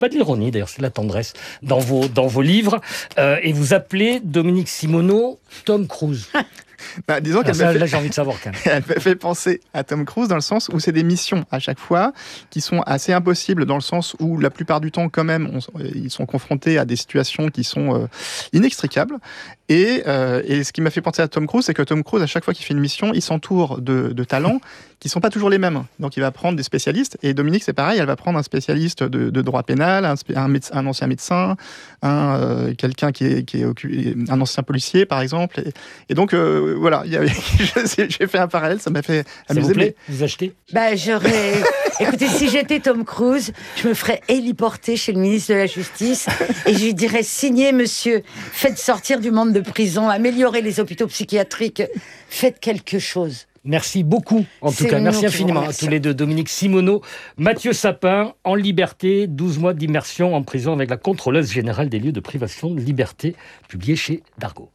pas de l'ironie d'ailleurs, c'est de la tendresse dans vos livres. Et vous appelez Dominique Simoneau Tom Cruise. Disons qu'elle là, j'ai envie de savoir quand même. Elle me fait penser à Tom Cruise dans le sens où c'est des missions à chaque fois qui sont assez impossibles, dans le sens où la plupart du temps quand même ils sont confrontés à des situations qui sont inextricables. Et ce qui m'a fait penser à Tom Cruise, c'est que Tom Cruise, à chaque fois qu'il fait une mission, il s'entoure de talents qui sont pas toujours les mêmes. Donc il va prendre des spécialistes, et Dominique c'est pareil, elle va prendre un spécialiste de droit pénal, un ancien médecin, quelqu'un qui est un ancien policier par exemple. Et donc voilà, j'ai fait un parallèle, ça m'a fait amuser. Ça vous plaît ? Vous achetez ? Écoutez, si j'étais Tom Cruise, je me ferais héliporter chez le ministre de la Justice et je lui dirais: signez monsieur, faites sortir du monde de prison, améliorez les hôpitaux psychiatriques, faites quelque chose. Merci beaucoup, en tout cas. Merci infiniment à tous les deux. Dominique Simoneau, Mathieu Sapin, en liberté, 12 mois d'immersion en prison avec la contrôleuse générale des lieux de privation de liberté, publié chez Dargaud.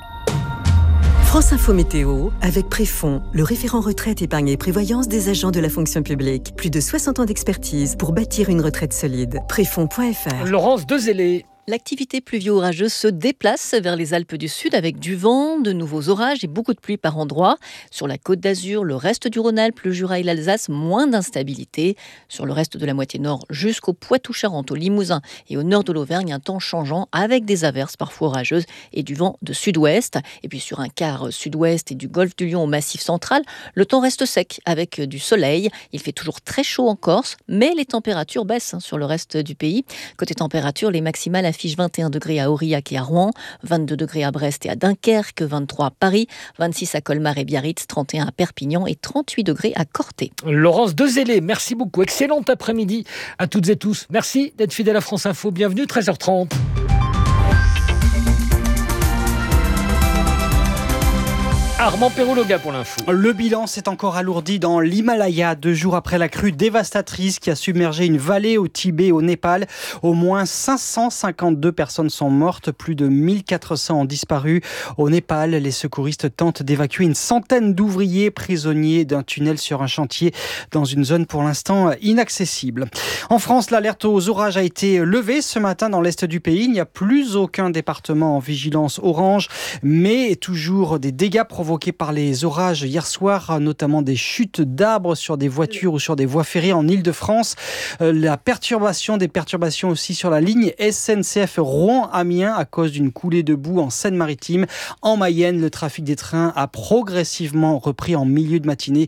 France Info Météo, avec Préfond, le référent retraite, épargne et prévoyance des agents de la fonction publique. Plus de 60 ans d'expertise pour bâtir une retraite solide. Préfond.fr. Laurence Dezellé. L'activité pluvio-orageuse se déplace vers les Alpes du Sud avec du vent, de nouveaux orages et beaucoup de pluie par endroits. Sur la Côte d'Azur, le reste du Rhône-Alpes, le Jura et l'Alsace, moins d'instabilité. Sur le reste de la moitié nord jusqu'au Poitou-Charentes, au Limousin et au nord de l'Auvergne, un temps changeant avec des averses parfois orageuses et du vent de sud-ouest. Et puis sur un quart sud-ouest et du golfe du Lion au Massif central, le temps reste sec avec du soleil. Il fait toujours très chaud en Corse, mais les températures baissent sur le reste du pays. Côté température, les maximales affiche 21 degrés à Aurillac et à Rouen, 22 degrés à Brest et à Dunkerque, 23 à Paris, 26 à Colmar et Biarritz, 31 à Perpignan et 38 degrés à Corté. Laurence Dezellé, merci beaucoup. Excellent après-midi à toutes et tous. Merci d'être fidèle à France Info. Bienvenue, 13h30. Armand Perrologa pour l'info. Le bilan s'est encore alourdi dans l'Himalaya, 2 jours après la crue dévastatrice qui a submergé une vallée au Tibet et au Népal. Au moins 552 personnes sont mortes, plus de 1400 ont disparu. Au Népal, les secouristes tentent d'évacuer une centaine d'ouvriers prisonniers d'un tunnel sur un chantier dans une zone pour l'instant inaccessible. En France, l'alerte aux orages a été levée ce matin dans l'est du pays. Il n'y a plus aucun département en vigilance orange, mais toujours des dégâts provoqués par les orages hier soir, notamment des chutes d'arbres sur des voitures ou sur des voies ferrées en Île-de-France. Des perturbations aussi sur la ligne SNCF Rouen-Amiens à cause d'une coulée de boue en Seine-Maritime. En Mayenne, le trafic des trains a progressivement repris en milieu de matinée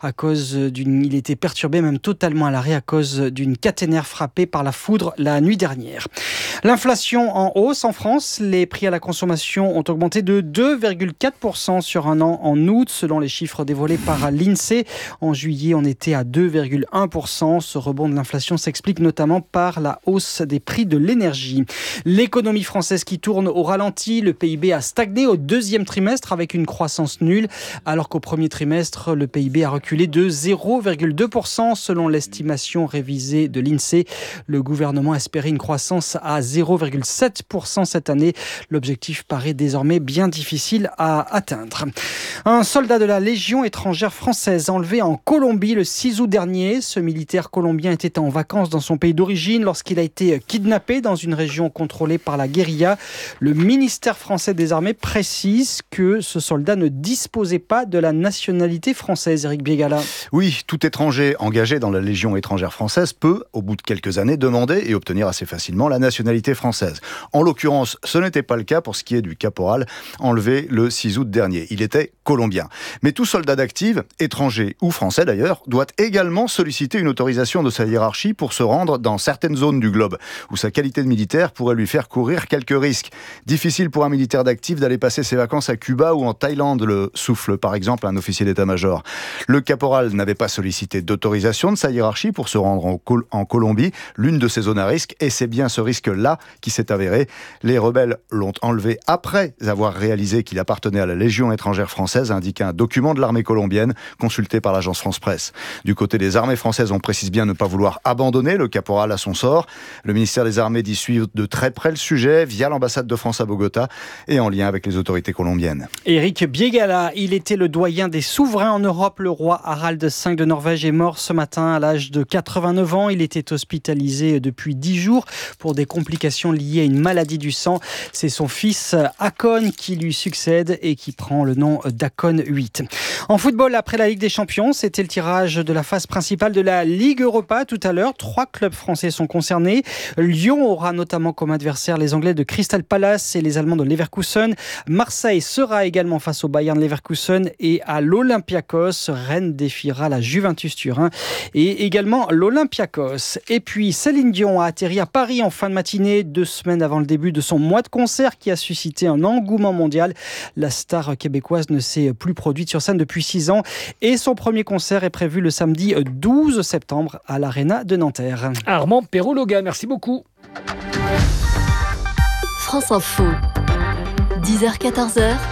il était perturbé, même totalement à l'arrêt à cause d'une caténaire frappée par la foudre la nuit dernière. L'inflation en hausse en France, les prix à la consommation ont augmenté de 2,4% sur un an en août, selon les chiffres dévoilés par l'INSEE. En juillet, on était à 2,1%. Ce rebond de l'inflation s'explique notamment par la hausse des prix de l'énergie. L'économie française qui tourne au ralenti, le PIB a stagné au deuxième trimestre avec une croissance nulle, alors qu'au premier trimestre, le PIB a reculé de 0,2% selon l'estimation révisée de l'INSEE. Le gouvernement espérait une croissance à 0,7% cette année. L'objectif paraît désormais bien difficile à atteindre. Un soldat de la Légion étrangère française enlevé en Colombie le 6 août dernier. Ce militaire colombien était en vacances dans son pays d'origine lorsqu'il a été kidnappé dans une région contrôlée par la guérilla. Le ministère français des Armées précise que ce soldat ne disposait pas de la nationalité française. Éric Biégala. Oui, tout étranger engagé dans la Légion étrangère française peut, au bout de quelques années, demander et obtenir assez facilement la nationalité française. En l'occurrence, ce n'était pas le cas pour ce qui est du caporal enlevé le 6 août dernier. Il était colombien. Mais tout soldat d'active, étranger ou français d'ailleurs, doit également solliciter une autorisation de sa hiérarchie pour se rendre dans certaines zones du globe, où sa qualité de militaire pourrait lui faire courir quelques risques. Difficile pour un militaire d'active d'aller passer ses vacances à Cuba ou en Thaïlande, le souffle par exemple un officier d'état-major. Le caporal n'avait pas sollicité d'autorisation de sa hiérarchie pour se rendre en Colombie, l'une de ces zones à risque, et c'est bien ce risque-là qui s'est avéré. Les rebelles l'ont enlevé après avoir réalisé qu'il appartenait à la Légion étrangère étrangères françaises, a indiqué un document de l'armée colombienne consulté par l'agence France-Presse. Du côté des armées françaises, on précise bien ne pas vouloir abandonner le caporal à son sort. Le ministère des Armées dit suivre de très près le sujet via l'ambassade de France à Bogota et en lien avec les autorités colombiennes. Éric Biégala, il était le doyen des souverains en Europe. Le roi Harald V de Norvège est mort ce matin à l'âge de 89 ans. Il était hospitalisé depuis 10 jours pour des complications liées à une maladie du sang. C'est son fils Håkon qui lui succède et qui prend le nom d'Håkon 8. En football, après la Ligue des Champions, c'était le tirage de la phase principale de la Ligue Europa tout à l'heure. 3 clubs français sont concernés. Lyon aura notamment comme adversaire les Anglais de Crystal Palace et les Allemands de Leverkusen. Marseille sera également face au Bayern Leverkusen et à l'Olympiakos. Rennes défiera la Juventus Turin et également l'Olympiakos. Et puis Céline Dion a atterri à Paris en fin de matinée, 2 semaines avant le début de son mois de concert qui a suscité un engouement mondial. La star québécoise ne s'est plus produite sur scène depuis 6 ans et son premier concert est prévu le samedi 12 septembre à l'Arena de Nanterre. Armand Perrault-Loga, merci beaucoup. France Info, 10h-14h,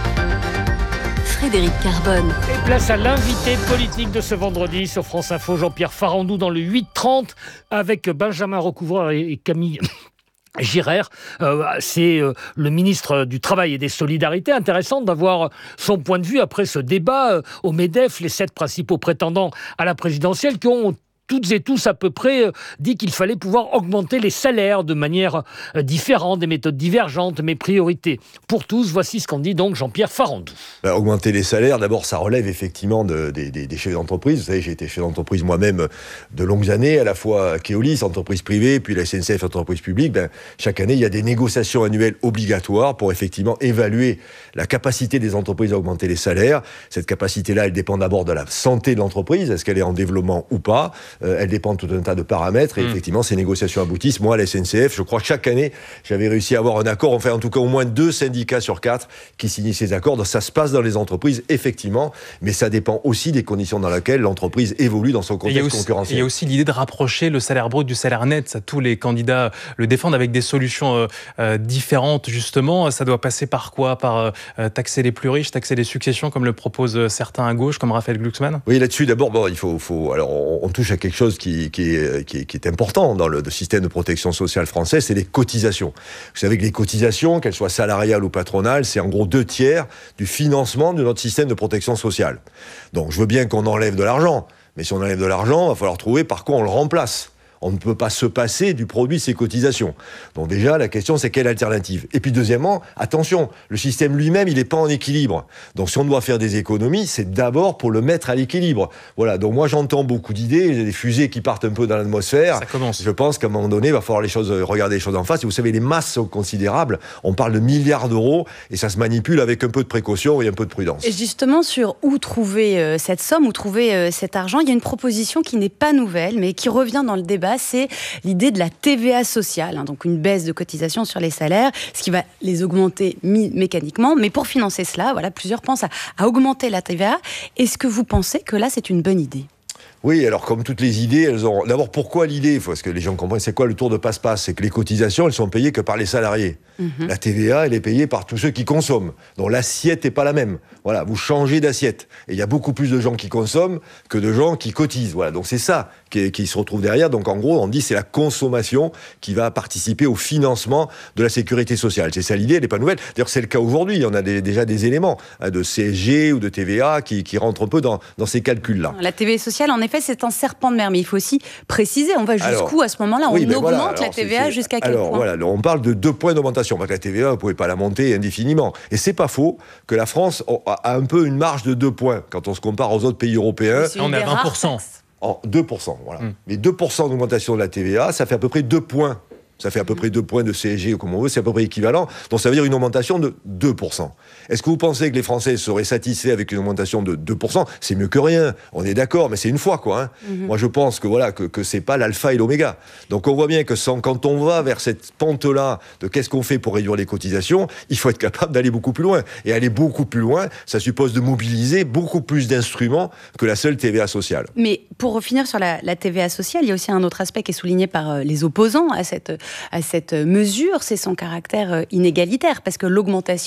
Frédéric Carbone. Et place à l'invité politique de ce vendredi sur France Info, Jean-Pierre Farandou dans le 8-30 avec Benjamin Recouvreur et Camille Girard. C'est le ministre du Travail et des Solidarités. Intéressant d'avoir son point de vue après ce débat au MEDEF, les 7 principaux prétendants à la présidentielle qui ont toutes et tous à peu près dit qu'il fallait pouvoir augmenter les salaires de manière différente, des méthodes divergentes, mais priorité pour tous. Voici ce qu'en dit donc Jean-Pierre Farandou. Augmenter les salaires, d'abord, ça relève effectivement des chefs d'entreprise. Vous savez, j'ai été chef d'entreprise moi-même de longues années, à la fois Keolis, entreprise privée, puis la SNCF, entreprise publique. Chaque année, il y a des négociations annuelles obligatoires pour effectivement évaluer la capacité des entreprises à augmenter les salaires. Cette capacité-là, elle dépend d'abord de la santé de l'entreprise. Est-ce qu'elle est en développement ou pas ? Elle dépend de tout un tas de paramètres et effectivement ces négociations aboutissent. Moi à la SNCF, je crois que chaque année j'avais réussi à avoir un accord, enfin en tout cas au moins 2 syndicats sur 4 qui signent ces accords. Donc ça se passe dans les entreprises effectivement, mais ça dépend aussi des conditions dans lesquelles l'entreprise évolue dans son contexte concurrentiel. Il y a aussi l'idée de rapprocher le salaire brut du salaire net. Ça, tous les candidats le défendent avec des solutions différentes justement. Ça doit passer par quoi ? Par taxer les plus riches, taxer les successions comme le proposent certains à gauche comme Raphaël Glucksmann ? Oui, là-dessus d'abord il faut alors on touche à quelque chose qui est important dans le système de protection sociale français, c'est les cotisations. Vous savez que les cotisations, qu'elles soient salariales ou patronales, c'est en gros 2/3 du financement de notre système de protection sociale. Donc je veux bien qu'on enlève de l'argent, mais si on enlève de l'argent, il va falloir trouver par quoi on le remplace. On ne peut pas se passer du produit de ces cotisations. Donc déjà, la question, c'est quelle alternative ? Et puis deuxièmement, attention, le système lui-même, il n'est pas en équilibre. Donc si on doit faire des économies, c'est d'abord pour le mettre à l'équilibre. Voilà, donc moi j'entends beaucoup d'idées, il y a des fusées qui partent un peu dans l'atmosphère. Ça commence. Je pense qu'à un moment donné, il va falloir regarder les choses en face. Et vous savez, les masses sont considérables. On parle de milliards d'euros et ça se manipule avec un peu de précaution et un peu de prudence. Et justement, sur où trouver cette somme, où trouver cet argent, il y a une proposition qui n'est pas nouvelle, mais qui revient dans le débat. C'est l'idée de la TVA sociale, donc une baisse de cotisation sur les salaires, ce qui va les augmenter mécaniquement. Mais pour financer cela, plusieurs pensent à augmenter la TVA. Est-ce que vous pensez que là, c'est une bonne idée ? Oui, alors comme toutes les idées, elles ont... D'abord, pourquoi l'idée ? Parce que les gens comprennent, c'est quoi le tour de passe-passe ? C'est que les cotisations, elles sont payées que par les salariés. La TVA, elle est payée par tous ceux qui consomment. Donc l'assiette n'est pas la même. Voilà, vous changez d'assiette. Et il y a beaucoup plus de gens qui consomment que de gens qui cotisent. Voilà, donc c'est ça qui se retrouve derrière. Donc en gros, on dit c'est la consommation qui va participer au financement de la sécurité sociale. C'est ça l'idée, elle n'est pas nouvelle. D'ailleurs, c'est le cas aujourd'hui. On a déjà des éléments de CSG ou de TVA qui rentrent un peu dans ces calculs-là. La TVA sociale, en effet, c'est un serpent de mer. Mais il faut aussi préciser, on va jusqu'où à ce moment-là ? On augmente la TVA jusqu'à quel point ? Voilà, on parle de 2 points d'augmentation. Parce que la TVA, vous ne pouvez pas la monter indéfiniment. Et c'est pas faux que la France a un peu une marge de 2 points quand on se compare aux autres pays européens. On est à 20%. En 2%, voilà. Mais 2% d'augmentation de la TVA, ça fait à peu près 2 points. Ça fait à peu près 2 points de CSG, ou comme on veut, c'est à peu près équivalent. Donc ça veut dire une augmentation de 2%. Est-ce que vous pensez que les Français seraient satisfaits avec une augmentation de 2% ? C'est mieux que rien, on est d'accord, mais c'est une fois, quoi. Moi, je pense que c'est pas l'alpha et l'oméga. Donc on voit bien que quand on va vers cette pente-là de qu'est-ce qu'on fait pour réduire les cotisations, il faut être capable d'aller beaucoup plus loin. Et aller beaucoup plus loin, ça suppose de mobiliser beaucoup plus d'instruments que la seule TVA sociale. Mais pour finir sur la TVA sociale, il y a aussi un autre aspect qui est souligné par les opposants à cette mesure, c'est son caractère inégalitaire, parce que l'augmentation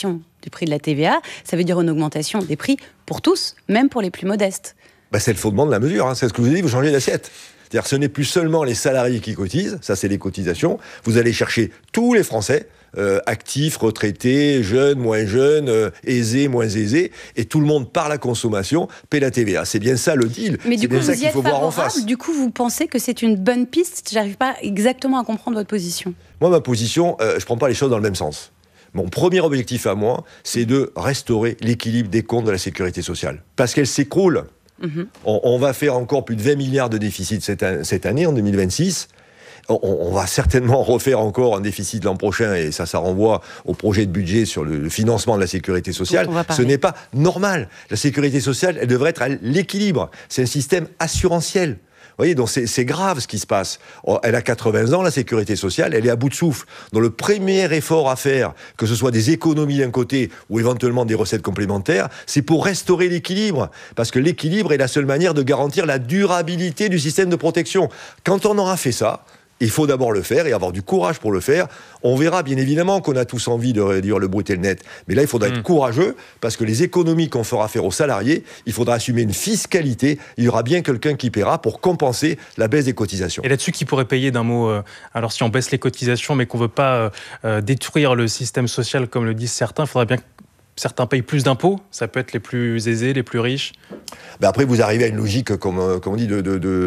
du prix de la TVA, ça veut dire une augmentation des prix pour tous, même pour les plus modestes. C'est le fondement de la mesure, hein. C'est ce que je vous ai dit, vous changez d'assiette. C'est-à-dire que ce n'est plus seulement les salariés qui cotisent, ça c'est les cotisations, vous allez chercher tous les Français, actifs, retraités, jeunes, moins jeunes, aisés, moins aisés, et tout le monde par la consommation paie la TVA. C'est bien ça le deal. Mais du coup, vous y êtes favorable. Du coup, vous pensez que c'est une bonne piste? J'arrive pas exactement à comprendre votre position. Moi, ma position, je prends pas les choses dans le même sens. Mon premier objectif à moi, c'est de restaurer l'équilibre des comptes de la sécurité sociale. Parce qu'elle s'écroule. On va faire encore plus de 20 milliards de déficit cette année, en 2026. On va certainement refaire encore un déficit l'an prochain, et ça renvoie au projet de budget sur le financement de la sécurité sociale. Ce n'est pas normal. La sécurité sociale, elle devrait être à l'équilibre. C'est un système assurantiel. Vous voyez, donc c'est grave ce qui se passe. Elle a 80 ans, la sécurité sociale, elle est à bout de souffle. Donc le premier effort à faire, que ce soit des économies d'un côté ou éventuellement des recettes complémentaires, c'est pour restaurer l'équilibre. Parce que l'équilibre est la seule manière de garantir la durabilité du système de protection. Quand on aura fait ça, il faut d'abord le faire et avoir du courage pour le faire. On verra bien évidemment qu'on a tous envie de réduire le brut et le net. Mais là, il faudra être courageux parce que les économies qu'on fera faire aux salariés, il faudra assumer une fiscalité. Il y aura bien quelqu'un qui paiera pour compenser la baisse des cotisations. Et là-dessus, qui pourrait payer d'un mot alors si on baisse les cotisations mais qu'on ne veut pas détruire le système social comme le disent certains, il faudrait bien que certains payent plus d'impôts. Ça peut être les plus aisés, les plus riches. Après, vous arrivez à une logique, comme on dit, de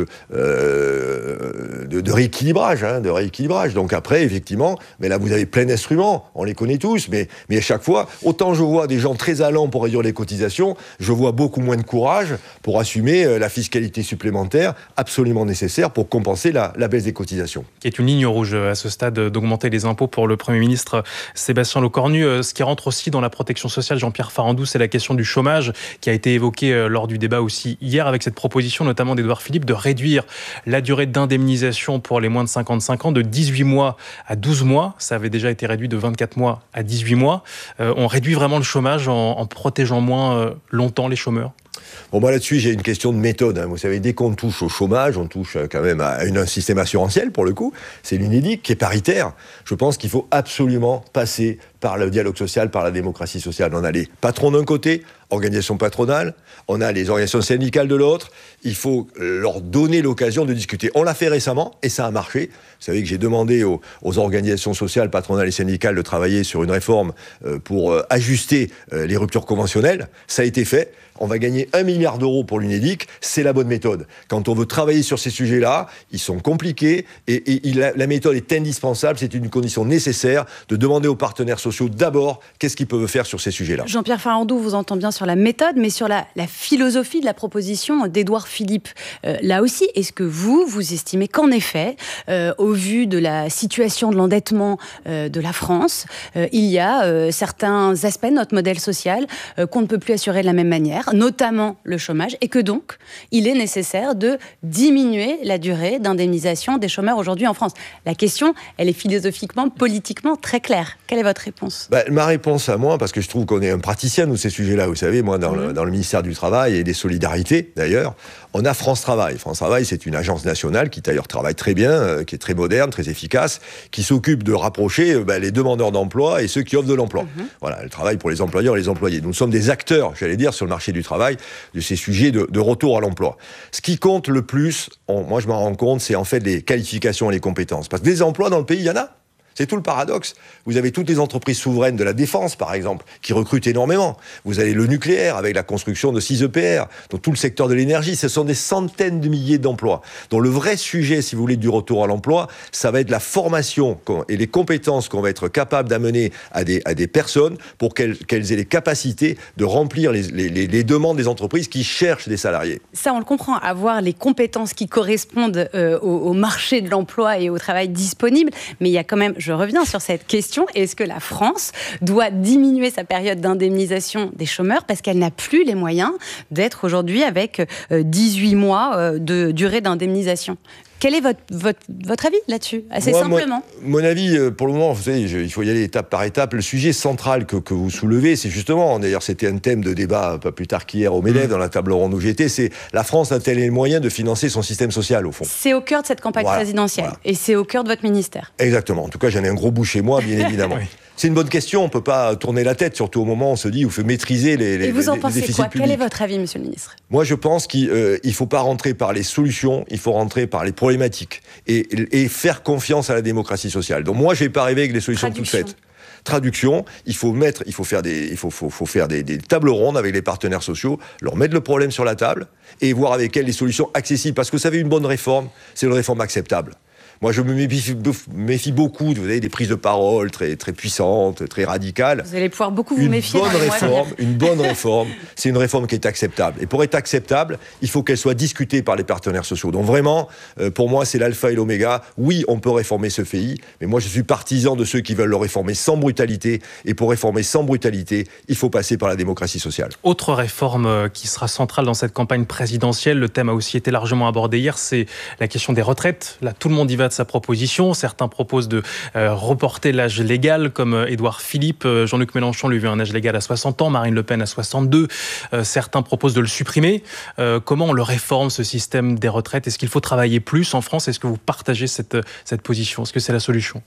rééquilibrage, de rééquilibrage. Donc après, effectivement, mais là, vous avez plein d'instruments. On les connaît tous, mais à chaque fois, autant je vois des gens très allants pour réduire les cotisations, je vois beaucoup moins de courage pour assumer la fiscalité supplémentaire absolument nécessaire pour compenser la baisse des cotisations. Qui est une ligne rouge à ce stade d'augmenter les impôts pour le Premier ministre Sébastien Lecornu. Ce qui rentre aussi dans la protection sociale, Jean-Pierre Farandou, c'est la question du chômage qui a été évoquée lors du débat aussi hier avec cette proposition notamment d'Édouard Philippe de réduire la durée d'indemnisation pour les moins de 55 ans de 18 mois à 12 mois. Ça avait déjà été réduit de 24 mois à 18 mois. On réduit vraiment le chômage en protégeant moins longtemps les chômeurs. Moi là-dessus, j'ai une question de méthode. Vous savez, dès qu'on touche au chômage, on touche quand même à un système assurantiel, pour le coup. C'est l'UNEDIC qui est paritaire. Je pense qu'il faut absolument passer par le dialogue social, par la démocratie sociale. On a les patrons d'un côté, organisations patronales, on a les organisations syndicales de l'autre. Il faut leur donner l'occasion de discuter. On l'a fait récemment et ça a marché. Vous savez que j'ai demandé aux organisations sociales, patronales et syndicales de travailler sur une réforme pour ajuster les ruptures conventionnelles. Ça a été fait. On va gagner 1 milliard d'euros pour l'UNEDIC. C'est la bonne méthode. Quand on veut travailler sur ces sujets-là, ils sont compliqués et la méthode est indispensable. C'est une condition nécessaire de demander aux partenaires sociaux d'abord qu'est-ce qu'ils peuvent faire sur ces sujets-là. Jean-Pierre Farandou vous entend bien sur la méthode, mais sur la philosophie de la proposition d'Édouard Philippe. Là aussi, est-ce que vous estimez qu'en effet, au vu de la situation de l'endettement de la France, il y a certains aspects de notre modèle social qu'on ne peut plus assurer de la même manière, notamment le chômage, et que donc, il est nécessaire de diminuer la durée d'indemnisation des chômeurs aujourd'hui en France? La question, elle est philosophiquement, politiquement très claire. Quelle est votre réponse? Ma réponse à moi, parce que je trouve qu'on est un praticien de ces sujets-là, vous savez, moi, dans le ministère du Travail et des Solidarités, d'ailleurs, on a France Travail. France Travail, c'est une agence nationale qui, d'ailleurs, travaille très bien, qui est très moderne, très efficace, qui s'occupe de rapprocher les demandeurs d'emploi et ceux qui offrent de l'emploi. Voilà, elle travaille pour les employeurs et les employés. Nous sommes des acteurs, j'allais dire, sur le marché du travail, de ces sujets de retour à l'emploi. Ce qui compte le plus, moi je m'en rends compte, c'est en fait les qualifications et les compétences. Parce que des emplois dans le pays, il y en a. C'est tout le paradoxe. Vous avez toutes les entreprises souveraines de la défense, par exemple, qui recrutent énormément. Vous avez le nucléaire avec la construction de 6 EPR. Donc tout le secteur de l'énergie, ce sont des centaines de milliers d'emplois. Donc le vrai sujet, si vous voulez, du retour à l'emploi, ça va être la formation et les compétences qu'on va être capable d'amener à des personnes pour qu'elles aient les capacités de remplir les demandes des entreprises qui cherchent des salariés. Ça, on le comprend. Avoir les compétences qui correspondent au marché de l'emploi et au travail disponible. Mais il y a quand même... Je reviens sur cette question. Est-ce que la France doit diminuer sa période d'indemnisation des chômeurs parce qu'elle n'a plus les moyens d'être aujourd'hui avec 18 mois de durée d'indemnisation? Quel est votre avis là-dessus, assez simplement? Mon avis, pour le moment, vous savez, il faut y aller étape par étape. Le sujet central que vous soulevez, c'est justement, d'ailleurs c'était un thème de débat pas plus tard qu'hier au MEDEF, dans la table ronde où j'étais, c'est la France a-t-elle les moyens de financer son système social, au fond? C'est au cœur de cette campagne présidentielle, et c'est au cœur de votre ministère. Exactement, en tout cas j'en ai un gros bout chez moi, bien évidemment. Oui. C'est une bonne question, on ne peut pas tourner la tête, surtout au moment où on se dit, où il faut maîtriser les déficits publics. Et vous en pensez quoi? Quel est votre avis, monsieur le ministre? Moi, je pense qu'il ne faut pas rentrer par les solutions, il faut rentrer par les problématiques et faire confiance à la démocratie sociale. Donc moi, je ne vais pas arriver avec des solutions toutes faites. Traduction, il faut faire des tables rondes avec les partenaires sociaux, leur mettre le problème sur la table et voir avec elles les solutions accessibles. Parce que vous savez, une bonne réforme, c'est une réforme acceptable. Moi, je me méfie beaucoup, vous avez des prises de parole très, très puissantes, très radicales. Vous allez pouvoir beaucoup vous méfier. Une bonne réforme, c'est une réforme qui est acceptable. Et pour être acceptable, il faut qu'elle soit discutée par les partenaires sociaux. Donc vraiment, pour moi, c'est l'alpha et l'oméga. Oui, on peut réformer ce pays, mais moi, je suis partisan de ceux qui veulent le réformer sans brutalité. Et pour réformer sans brutalité, il faut passer par la démocratie sociale. Autre réforme qui sera centrale dans cette campagne présidentielle, le thème a aussi été largement abordé hier, c'est la question des retraites. Là, tout le monde y va de sa proposition. Certains proposent de reporter l'âge légal, comme Édouard Philippe. Jean-Luc Mélenchon lui veut un âge légal à 60 ans, Marine Le Pen à 62. Certains proposent de le supprimer. Comment on le réforme, ce système des retraites? Est-ce qu'il faut travailler plus en France? Est-ce que vous partagez cette position? Est-ce que c'est la solution?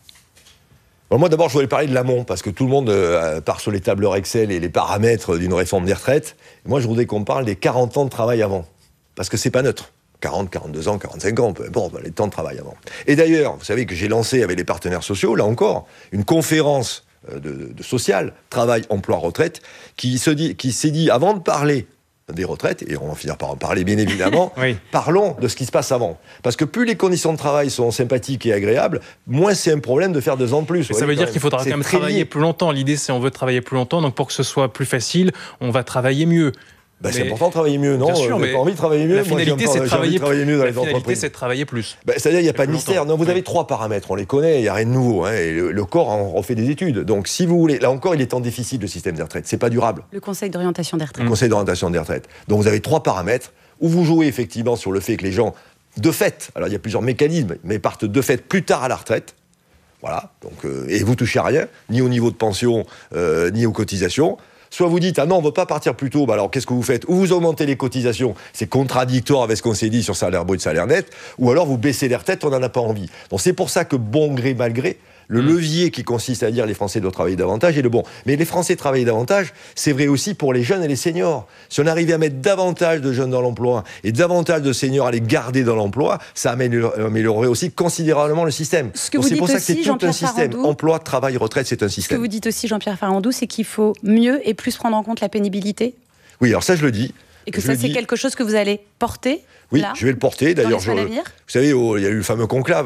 Moi, d'abord, je voulais parler de l'amont, parce que tout le monde part sur les tableurs Excel et les paramètres d'une réforme des retraites. Moi, je voudrais qu'on parle des 40 ans de travail avant, parce que c'est pas neutre. 40, 42 ans, 45 ans, peu importe, les temps de travail avant. Et d'ailleurs, vous savez que j'ai lancé avec les partenaires sociaux, là encore, une conférence de social, travail, emploi, retraite, qui s'est dit, avant de parler des retraites, et on va finir par en parler bien évidemment, oui. Parlons de ce qui se passe avant. Parce que plus les conditions de travail sont sympathiques et agréables, moins c'est un problème de faire 2 ans de plus. Ça veut dire qu'il faudra quand même travailler plus longtemps. L'idée, c'est on veut travailler plus longtemps, donc pour que ce soit plus facile, on va travailler mieux. C'est important de travailler mieux, non? Bien sûr, mais pas envie de travailler mieux. La finalité, c'est de travailler mieux dans les entreprises. La finalité, c'est de travailler plus. C'est-à-dire, il n'y a pas de mystère. Non, vous avez 3 paramètres, on les connaît, il n'y a rien de nouveau. Et le corps en refait des études. Donc, si vous voulez, là encore, il est en déficit, le système des retraites. C'est pas durable. Le Conseil d'orientation des retraites. Le Conseil d'orientation des retraites. Donc, vous avez 3 paramètres où vous jouez effectivement sur le fait que les gens, de fait, alors il y a plusieurs mécanismes, mais partent de fait plus tard à la retraite. Voilà. Donc, et vous touchez à rien, ni au niveau de pension, ni aux cotisations. Soit vous dites, ah non, on ne veut pas partir plus tôt, alors qu'est-ce que vous faites? Ou vous augmentez les cotisations, c'est contradictoire avec ce qu'on s'est dit sur salaire brut, salaire net, ou alors vous baissez les retraites, on n'en a pas envie. Donc c'est pour ça que bon gré, mal gré, le levier qui consiste à dire les Français doivent travailler davantage est le bon. Mais les Français travaillent davantage, c'est vrai aussi pour les jeunes et les seniors. Si on arrivait à mettre davantage de jeunes dans l'emploi et davantage de seniors à les garder dans l'emploi, ça améliorerait aussi considérablement le système. C'est pour ça que c'est tout un système. Emploi, travail, retraite, c'est un système. Ce que vous dites aussi, Jean-Pierre Farandou, c'est qu'il faut mieux et plus prendre en compte la pénibilité. Oui, alors ça je le dis. Et que ça, c'est quelque chose que vous allez porter? Oui, je vais le porter. D'ailleurs, vous savez, il y a eu le fameux conclave.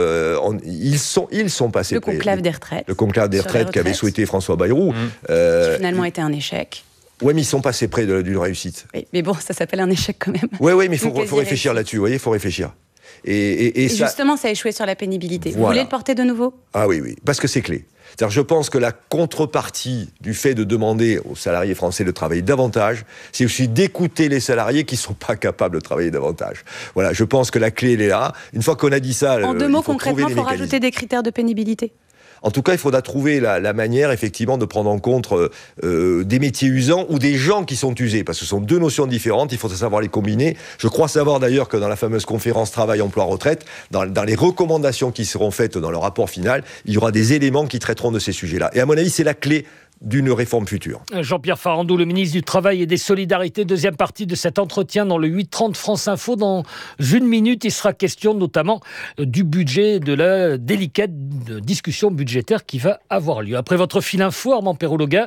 Ils sont passés. Le conclave des retraites. Le conclave des retraites qu'avait souhaité François Bayrou. Qui finalement était un échec. Oui, mais ils sont passés près d'une réussite. Oui, mais bon, ça s'appelle un échec quand même. Oui, mais il faut réfléchir là-dessus. Vous voyez, il faut réfléchir. Et justement, ça a échoué sur la pénibilité. Voilà. Vous voulez le porter de nouveau? Ah oui, parce que c'est clé. C'est-à-dire, je pense que la contrepartie du fait de demander aux salariés français de travailler davantage, c'est aussi d'écouter les salariés qui ne sont pas capables de travailler davantage. Voilà, je pense que la clé, elle est là. Une fois qu'on a dit ça, en 2 mots, concrètement, il faut rajouter des critères de pénibilité. En tout cas, il faudra trouver la manière, effectivement, de prendre en compte des métiers usants ou des gens qui sont usés, parce que ce sont 2 notions différentes, il faut savoir les combiner. Je crois savoir d'ailleurs que dans la fameuse conférence Travail, Emploi, Retraite, dans les recommandations qui seront faites dans le rapport final, il y aura des éléments qui traiteront de ces sujets-là. Et à mon avis, c'est la clé d'une réforme future. Jean-Pierre Farandou, le ministre du Travail et des Solidarités, deuxième partie de cet entretien dans le 8h30 France Info. Dans 1 minute, il sera question notamment du budget, de la délicate discussion budgétaire qui va avoir lieu. Après votre fil info, Armand Perrologa,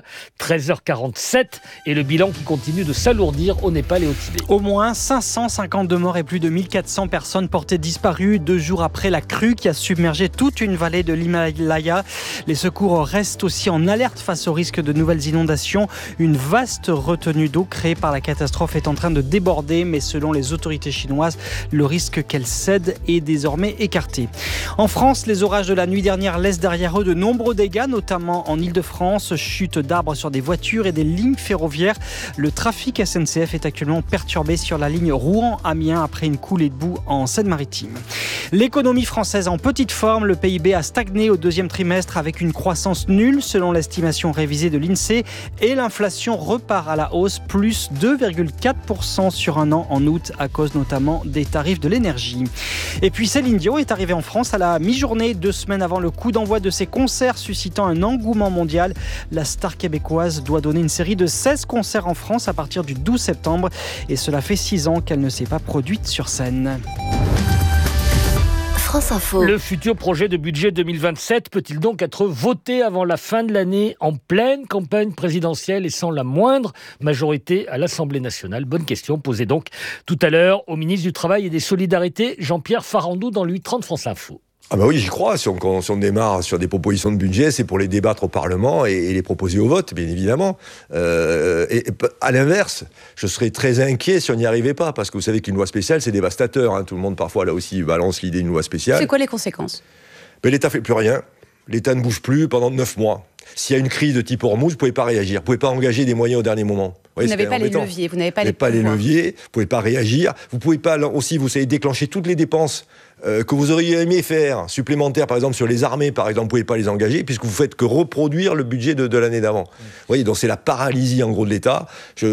13h47, et le bilan qui continue de s'alourdir au Népal et au Tibet. Au moins 552 morts et plus de 1400 personnes portées disparues 2 jours après la crue qui a submergé toute une vallée de l'Himalaya. Les secours restent aussi en alerte face au risque risque de nouvelles inondations. Une vaste retenue d'eau créée par la catastrophe est en train de déborder, mais selon les autorités chinoises, le risque qu'elle cède est désormais écarté. En France, les orages de la nuit dernière laissent derrière eux de nombreux dégâts, notamment en Île-de-France, chute d'arbres sur des voitures et des lignes ferroviaires. Le trafic SNCF est actuellement perturbé sur la ligne Rouen-Amiens après une coulée de boue en Seine-Maritime. L'économie française en petite forme, le PIB a stagné au deuxième trimestre avec une croissance nulle selon l'estimation révisée de l'INSEE et l'inflation repart à la hausse, plus 2,4% sur un an en août à cause notamment des tarifs de l'énergie. Et puis Céline Dion est arrivée en France à la mi-journée, 2 semaines avant le coup d'envoi de ses concerts suscitant un engouement mondial. La star québécoise doit donner une série de 16 concerts en France à partir du 12 septembre et cela fait 6 ans qu'elle ne s'est pas produite sur scène. France Info. Le futur projet de budget 2027 peut-il donc être voté avant la fin de l'année en pleine campagne présidentielle et sans la moindre majorité à l'Assemblée nationale? Bonne question posée donc tout à l'heure au ministre du Travail et des Solidarités, Jean-Pierre Farandou, dans l'U30 France Info. Ah bah oui, j'y crois. Si on démarre sur des propositions de budget, c'est pour les débattre au Parlement et les proposer au vote, bien évidemment. Et à l'inverse, je serais très inquiet si on n'y arrivait pas, parce que vous savez qu'une loi spéciale, c'est dévastateur. Hein. Tout le monde, parfois, là aussi, balance l'idée d'une loi spéciale. C'est quoi les conséquences ? L'État ne fait plus rien. L'État ne bouge plus pendant 9 mois. S'il y a une crise de type Hormuz, vous ne pouvez pas réagir. Vous ne pouvez pas engager des moyens au dernier moment. Vous n'avez pas les leviers, vous n'avez pas les leviers, vous ne pouvez pas réagir. Vous ne pouvez pas aussi, vous savez, déclencher toutes les dépenses que vous auriez aimé faire, supplémentaires, par exemple, sur les armées, par exemple, vous ne pouvez pas les engager, puisque vous ne faites que reproduire le budget de l'année d'avant. Vous voyez, donc c'est la paralysie, en gros, de l'État.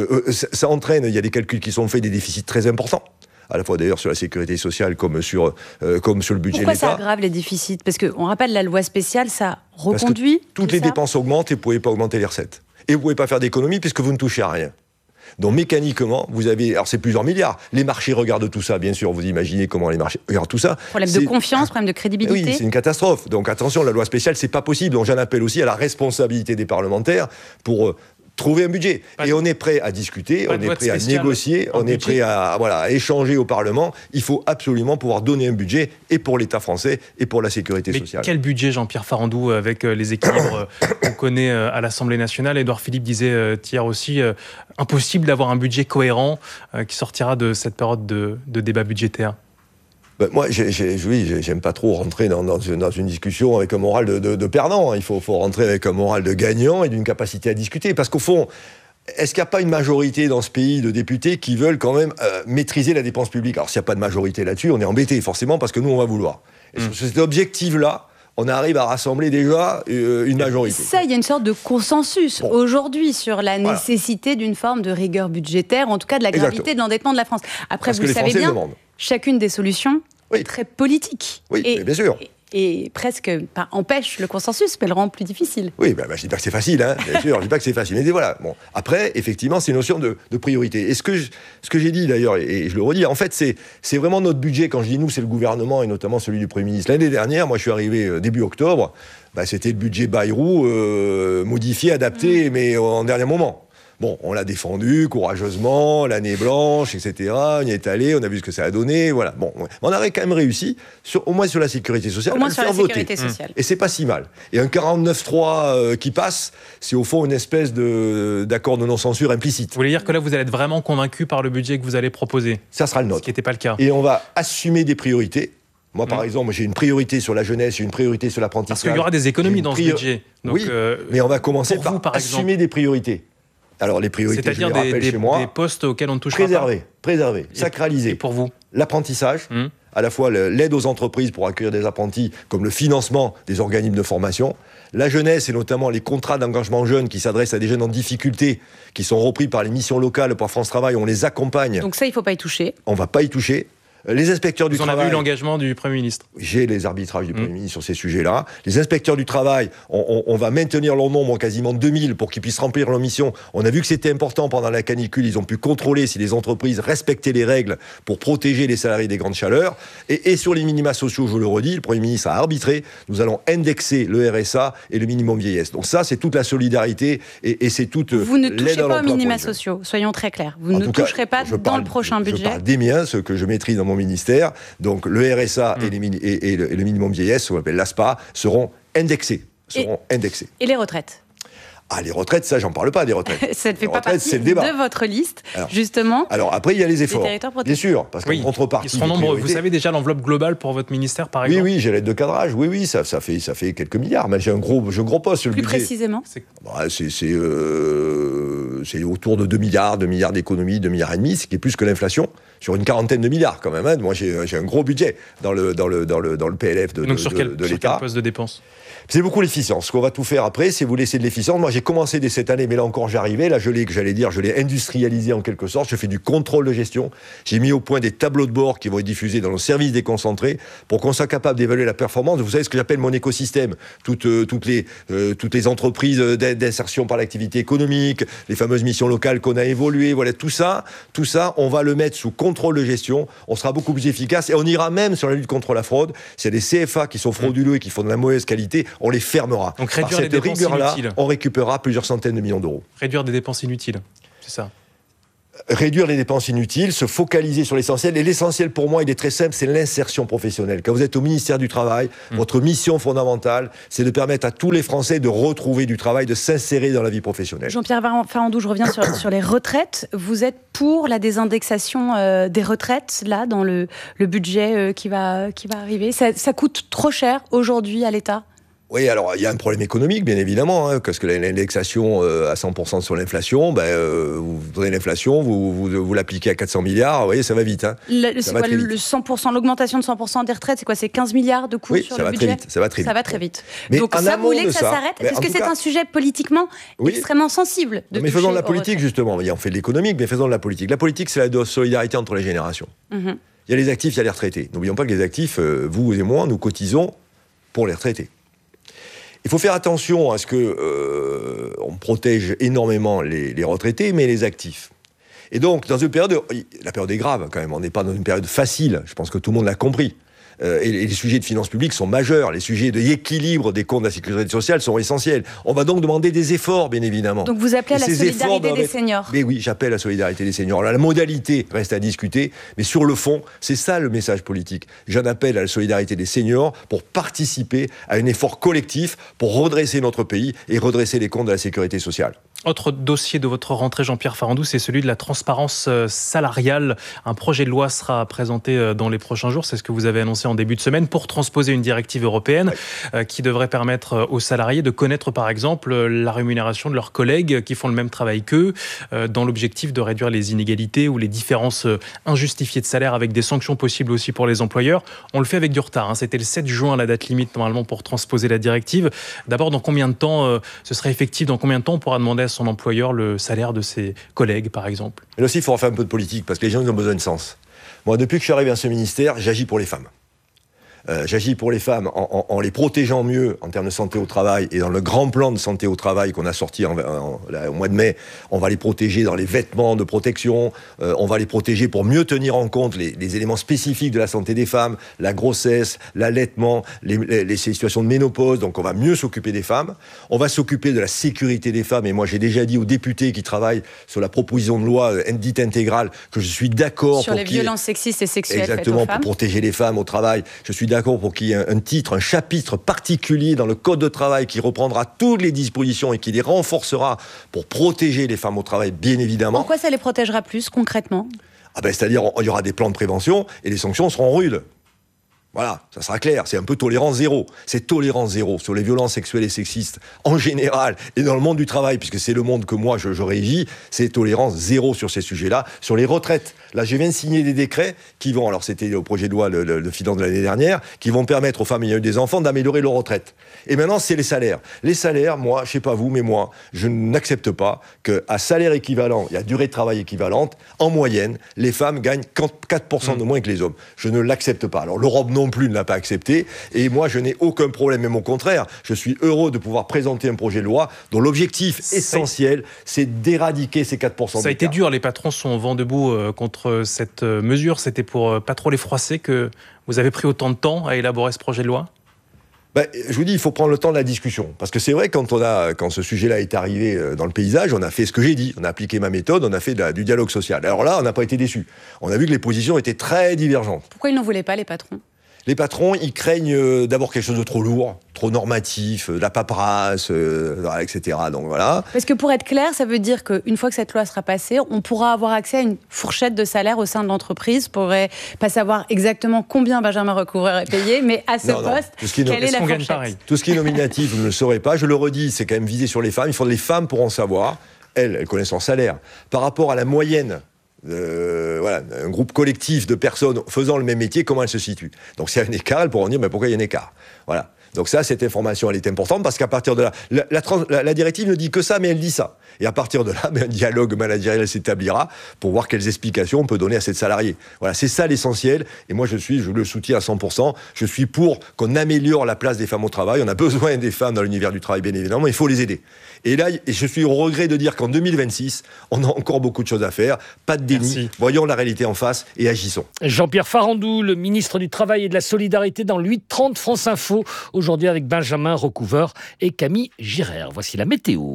Ça entraîne, il y a des calculs qui sont faits, des déficits très importants, à la fois d'ailleurs sur la sécurité sociale comme sur le budget de l'État. Pourquoi ça aggrave les déficits ? Parce qu'on rappelle, la loi spéciale, ça reconduit toutes les dépenses augmentent et vous ne pouvez pas augmenter les recettes. Et vous ne pouvez pas faire d'économie puisque vous ne touchez à rien. Donc mécaniquement, vous avez... Alors c'est plusieurs milliards. Les marchés regardent tout ça, bien sûr. Vous imaginez comment les marchés regardent tout ça. Problème de confiance, problème de crédibilité. Oui, c'est une catastrophe. Donc attention, la loi spéciale, c'est pas possible. Donc j'en appelle aussi à la responsabilité des parlementaires pour... trouver un budget. Et on est prêt à discuter, on est prêt à négocier, on est prêt à échanger au Parlement. Il faut absolument pouvoir donner un budget et pour l'État français et pour la sécurité sociale. Quel budget, Jean-Pierre Farandou, avec les équilibres qu'on connaît à l'Assemblée nationale? Édouard Philippe disait hier aussi, impossible d'avoir un budget cohérent qui sortira de cette période de débat budgétaire. Moi, j'aime pas trop rentrer dans une discussion avec un moral de perdant. Il faut rentrer avec un moral de gagnant et d'une capacité à discuter. Parce qu'au fond, est-ce qu'il n'y a pas une majorité dans ce pays de députés qui veulent quand même maîtriser la dépense publique? Alors, s'il n'y a pas de majorité là-dessus, on est embêté, forcément, parce que nous, on va vouloir. Et sur cet objectif-là, on arrive à rassembler déjà une majorité. Ça, il y a une sorte de consensus aujourd'hui sur la nécessité d'une forme de rigueur budgétaire, en tout cas de la gravité de l'endettement de la France. Après, vous le savez bien, chacune des solutions est très politique. Oui, bien sûr. Et presque empêche le consensus, mais le rend plus difficile. Oui, je ne dis pas que c'est facile, hein, bien sûr, je ne dis pas que c'est facile. Mais voilà, bon. Après, effectivement, c'est une notion de priorité. Et ce que j'ai dit d'ailleurs, et je le redis, en fait, c'est vraiment notre budget. Quand je dis nous, c'est le gouvernement et notamment celui du Premier ministre. L'année dernière, moi je suis arrivé début octobre, c'était le budget Bayrou, modifié, adapté, mais en dernier moment. Bon, on l'a défendu courageusement, l'année blanche, etc. On y est allé, on a vu ce que ça a donné, voilà. Bon, on aurait quand même réussi, au moins sur la sécurité sociale, à le faire voter. Et c'est pas si mal. Et un 49.3 qui passe, c'est au fond une espèce d'accord de non-censure implicite. Vous voulez dire que là, vous allez être vraiment convaincu par le budget que vous allez proposer? Ça sera le nôtre. Ce qui n'était pas le cas. Et on va assumer des priorités. Moi, par exemple, j'ai une priorité sur la jeunesse, j'ai une priorité sur l'apprentissage. Parce qu'il y aura des économies dans ce budget. Donc, oui, mais on va commencer par assumer des priorités. Alors les priorités, c'est-à-dire je les rappelle chez moi, des postes auxquels on ne touchera pas. Préserver, sacraliser. Et pour vous, l'apprentissage, à la fois l'aide aux entreprises pour accueillir des apprentis, comme le financement des organismes de formation, la jeunesse et notamment les contrats d'engagement jeunes qui s'adressent à des jeunes en difficulté, qui sont repris par les missions locales, par France Travail, on les accompagne. Donc ça, il ne faut pas y toucher. On ne va pas y toucher. Les inspecteurs du travail... Vous en avez eu l'engagement du Premier ministre? J'ai les arbitrages du Premier ministre sur ces sujets-là. Les inspecteurs du travail, on va maintenir leur nombre en quasiment 2000 pour qu'ils puissent remplir leur mission. On a vu que c'était important pendant la canicule. Ils ont pu contrôler si les entreprises respectaient les règles pour protéger les salariés des grandes chaleurs. Et sur les minima sociaux, je le redis, le Premier ministre a arbitré. Nous allons indexer le RSA et le minimum vieillesse. Donc ça, c'est toute la solidarité et c'est toute l'aide à l'emploi. Vous ne touchez pas aux minima sociaux, soyons très clairs. Vous ne toucherez pas dans le prochain budget. Je parle des miens, ceux que je maîtrise dans mon ministère, donc le RSA et le minimum vieillesse, ce qu'on appelle l'ASPA, seront indexés. Et les retraites? Ah, les retraites, ça, j'en parle pas des retraites. Ça ne fait les pas retraites, partie c'est le débat. de votre liste, justement. Alors après, il y a les efforts. territoires protégés. Bien sûr, parce qu'en contrepartie. Ils seront nombreux. Vous savez déjà l'enveloppe globale pour votre ministère, par exemple? Oui, j'ai l'aide de cadrage. Oui, ça fait quelques milliards. Mais j'ai un gros poste sur le budget. Plus précisément? C'est autour de 2 milliards d'économies, 2,5 milliards, ce qui est plus que l'inflation, sur une quarantaine de milliards quand même. Hein. Moi, j'ai un gros budget dans le PLF de Donc sur quel l'État. poste de dépenses? C'est beaucoup l'efficience. Ce qu'on va tout faire après, c'est vous laisser de l'efficience. Moi, j'ai commencé dès cette année, mais là encore, j'arrivais. Là, je l'ai industrialisé en quelque sorte. Je fais du contrôle de gestion. J'ai mis au point des tableaux de bord qui vont être diffusés dans nos services déconcentrés pour qu'on soit capable d'évaluer la performance. Vous savez ce que j'appelle mon écosystème. Toutes les entreprises d'insertion par l'activité économique, les fameuses missions locales qu'on a évoluées. Voilà, tout ça, on va le mettre sous contrôle de gestion. On sera beaucoup plus efficace et on ira même sur la lutte contre la fraude. S'il y a des CFA qui sont frauduleux et qui font de la mauvaise qualité, on les fermera. Donc réduire Par cette les dépenses inutiles. On récupérera plusieurs centaines de millions d'euros. Réduire des dépenses inutiles, c'est ça? Réduire les dépenses inutiles, se focaliser sur l'essentiel. Et l'essentiel pour moi, il est très simple, c'est l'insertion professionnelle. Quand vous êtes au ministère du Travail, votre mission fondamentale, c'est de permettre à tous les Français de retrouver du travail, de s'insérer dans la vie professionnelle. Jean-Pierre Farandou, je reviens sur les retraites. Vous êtes pour la désindexation des retraites, là, dans le budget qui va arriver? Ça coûte trop cher aujourd'hui à l'État? Oui, alors il y a un problème économique, bien évidemment, hein, parce que l'indexation à 100% sur l'inflation, vous prenez l'inflation, vous l'appliquez à 400 milliards, vous voyez, ça va vite. Hein. C'est quoi le 100%, l'augmentation de 100% des retraites, c'est quoi? C'est 15 milliards de coûts sur le budget? Oui, ça va très vite. Ça va très vite. Mais donc ça, vous voulez que ça s'arrête? Est-ce que c'est un sujet politiquement extrêmement sensible de mais faisons de la politique, justement. On fait de l'économique, mais faisons de la politique. La politique, c'est la solidarité entre les générations. Il y a les actifs, il y a les retraités. N'oublions pas que les actifs, vous et moi, nous cotisons pour les retraités. Il faut faire attention à ce que on protège énormément les retraités, mais les actifs. Et donc, dans une période, la période est grave quand même, on n'est pas dans une période facile, je pense que tout le monde l'a compris. Et les sujets de finances publiques sont majeurs, les sujets d'équilibre des comptes de la sécurité sociale sont essentiels. On va donc demander des efforts, bien évidemment. Donc vous appelez à la solidarité des seniors? Mais oui, j'appelle à la solidarité des seniors. Alors, la modalité reste à discuter, mais sur le fond, c'est ça le message politique. J'en appelle à la solidarité des seniors pour participer à un effort collectif pour redresser notre pays et redresser les comptes de la sécurité sociale. Autre dossier de votre rentrée, Jean-Pierre Farandou, c'est celui de la transparence salariale. Un projet de loi sera présenté dans les prochains jours, c'est ce que vous avez annoncé en début de semaine, pour transposer une directive européenne qui devrait permettre aux salariés de connaître par exemple la rémunération de leurs collègues qui font le même travail qu'eux, dans l'objectif de réduire les inégalités ou les différences injustifiées de salaire, avec des sanctions possibles aussi pour les employeurs. On le fait avec du retard, hein. C'était le 7 juin la date limite normalement pour transposer la directive. D'abord, dans combien de temps ce serait effectif? Dans combien de temps on pourra demander à son employeur le salaire de ses collègues, par exemple? Et là aussi, il faut faire un peu de politique, parce que les gens ils ont besoin de sens. Moi, depuis que je suis arrivé à ce ministère, j'agis pour les femmes. J'agis pour les femmes en les protégeant mieux en termes de santé au travail, et dans le grand plan de santé au travail qu'on a sorti au mois de mai, on va les protéger dans les vêtements de protection, on va les protéger pour mieux tenir en compte les éléments spécifiques de la santé des femmes, la grossesse, l'allaitement, les situations de ménopause. Donc on va mieux s'occuper des femmes, on va s'occuper de la sécurité des femmes, et moi j'ai déjà dit aux députés qui travaillent sur la proposition de loi dite intégrale que je suis d'accord sur les violences sexistes et sexuelles exactement faites aux femmes. Pour protéger les femmes au travail. Je suis d'accord pour qu'il y ait un chapitre particulier dans le Code de travail qui reprendra toutes les dispositions et qui les renforcera pour protéger les femmes au travail, bien évidemment. Pourquoi ça les protégera plus, concrètement? C'est-à-dire, il y aura des plans de prévention et les sanctions seront rudes. Voilà, ça sera clair, c'est un peu tolérance zéro. C'est tolérance zéro sur les violences sexuelles et sexistes en général et dans le monde du travail, puisque c'est le monde que moi je régis, c'est tolérance zéro sur ces sujets-là. Sur les retraites, là je viens de signer des décrets qui vont, alors c'était au projet de loi de finances de l'année dernière, qui vont permettre aux femmes ayant eu des enfants d'améliorer leur retraite. Et maintenant c'est les salaires. Les salaires, moi, je sais pas vous, mais moi, je n'accepte pas qu'à salaire équivalent et à durée de travail équivalente, en moyenne, les femmes gagnent 4% de moins que les hommes. Je ne l'accepte pas. Alors l'Europe non plus ne l'a pas accepté, et moi je n'ai aucun problème, même au contraire, je suis heureux de pouvoir présenter un projet de loi dont l'objectif essentiel, c'est d'éradiquer ces 4%. Ça a été dur, les patrons sont vent debout contre cette mesure, c'était pour pas trop les froisser que vous avez pris autant de temps à élaborer ce projet de loi? Je vous dis, il faut prendre le temps de la discussion. Parce que c'est vrai, quand ce sujet-là est arrivé dans le paysage, on a fait ce que j'ai dit. On a appliqué ma méthode, on a fait du dialogue social. Alors là, on n'a pas été déçus. On a vu que les positions étaient très divergentes. Pourquoi ils n'en voulaient pas, les patrons? Les patrons, ils craignent d'abord quelque chose de trop lourd, trop normatif, de la paperasse, etc. Donc voilà. Parce que pour être clair, ça veut dire qu'une fois que cette loi sera passée, on pourra avoir accès à une fourchette de salaire au sein de l'entreprise. On ne pourrait pas savoir exactement combien Benjamin Recouvreur est payé, mais à ce poste, quelle est la fourchette ? Tout ce qui est nominatif, vous ne le saurez pas. Je le redis, c'est quand même visé sur les femmes. Il faut les femmes pour en savoir. Elles connaissent leur salaire. Par rapport à la moyenne, un groupe collectif de personnes faisant le même métier, comment elles se situent. Donc s'il y a un écart, elles pourront dire mais pourquoi il y a un écart. Voilà. Donc ça, cette information, elle est importante parce qu'à partir de là, la directive ne dit que ça, mais elle dit ça. Et à partir de là, un dialogue managérial s'établira pour voir quelles explications on peut donner à cette salariée. Voilà, c'est ça l'essentiel. Et moi, je le soutiens à 100%. Je suis pour qu'on améliore la place des femmes au travail. On a besoin des femmes dans l'univers du travail, bien évidemment. Il faut les aider. Et là, je suis au regret de dire qu'en 2026, on a encore beaucoup de choses à faire. Pas de déni. Merci. Voyons la réalité en face et agissons. Jean-Pierre Farandou, le ministre du Travail et de la Solidarité dans le 8-30 France Info. Aujourd'hui avec Benjamin Recouvreur et Camille Girard. Voici la météo.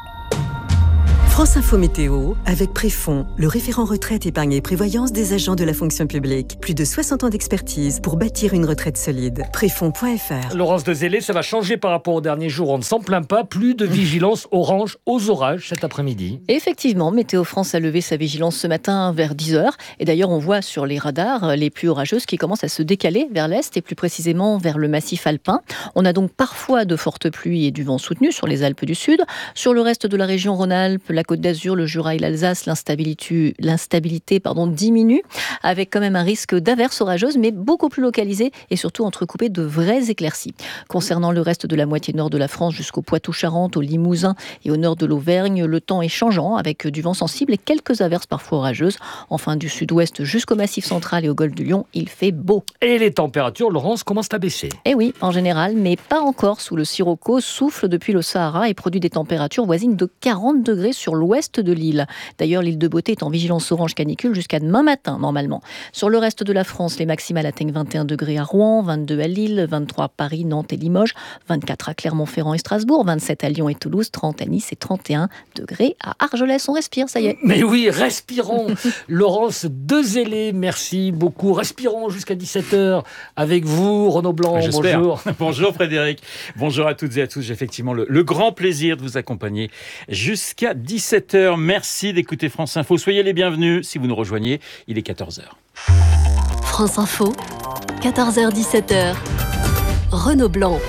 France Info Météo, avec Préfond, le référent retraite, épargne et prévoyance des agents de la fonction publique. Plus de 60 ans d'expertise pour bâtir une retraite solide. Préfond.fr. Laurence de Zélé, ça va changer par rapport aux derniers jours. On ne s'en plaint pas. Plus de vigilance orange aux orages cet après-midi. Effectivement, Météo France a levé sa vigilance ce matin vers 10h. Et d'ailleurs, on voit sur les radars les pluies orageuses qui commencent à se décaler vers l'est et plus précisément vers le massif alpin. On a donc parfois de fortes pluies et du vent soutenu sur les Alpes du Sud. Sur le reste de la région Rhône-Alpes, la Côte d'Azur, le Jura et l'Alsace, l'instabilité diminue, avec quand même un risque d'averses orageuses, mais beaucoup plus localisées et surtout entrecoupées de vraies éclaircies. Concernant le reste de la moitié nord de la France, jusqu'au Poitou-Charentes, au Limousin et au nord de l'Auvergne, le temps est changeant, avec du vent sensible et quelques averses parfois orageuses. Enfin, du sud-ouest jusqu'au Massif central et au golfe du Lion, il fait beau. Et les températures, Laurence, commencent à baisser. Eh oui, en général, mais pas encore sous le sirocco, souffle depuis le Sahara et produit des températures voisines de 40 degrés sur l'ouest de l'île. D'ailleurs, l'île de Beauté est en vigilance orange canicule jusqu'à demain matin, normalement. Sur le reste de la France, les maximales atteignent 21 degrés à Rouen, 22 à Lille, 23 à Paris, Nantes et Limoges, 24 à Clermont-Ferrand et Strasbourg, 27 à Lyon et Toulouse, 30 à Nice et 31 degrés à Argelès. On respire, ça y est. Mais oui, respirons. Laurence de Zélé, merci beaucoup. Respirons jusqu'à 17h avec vous, Renaud Blanc. J'espère. Bonjour. Bonjour Frédéric. Bonjour à toutes et à tous. J'ai effectivement le grand plaisir de vous accompagner jusqu'à 17h. Merci d'écouter France Info. Soyez les bienvenus si vous nous rejoignez. Il est 14h. France Info, 14h-17h. Renaud Blanc.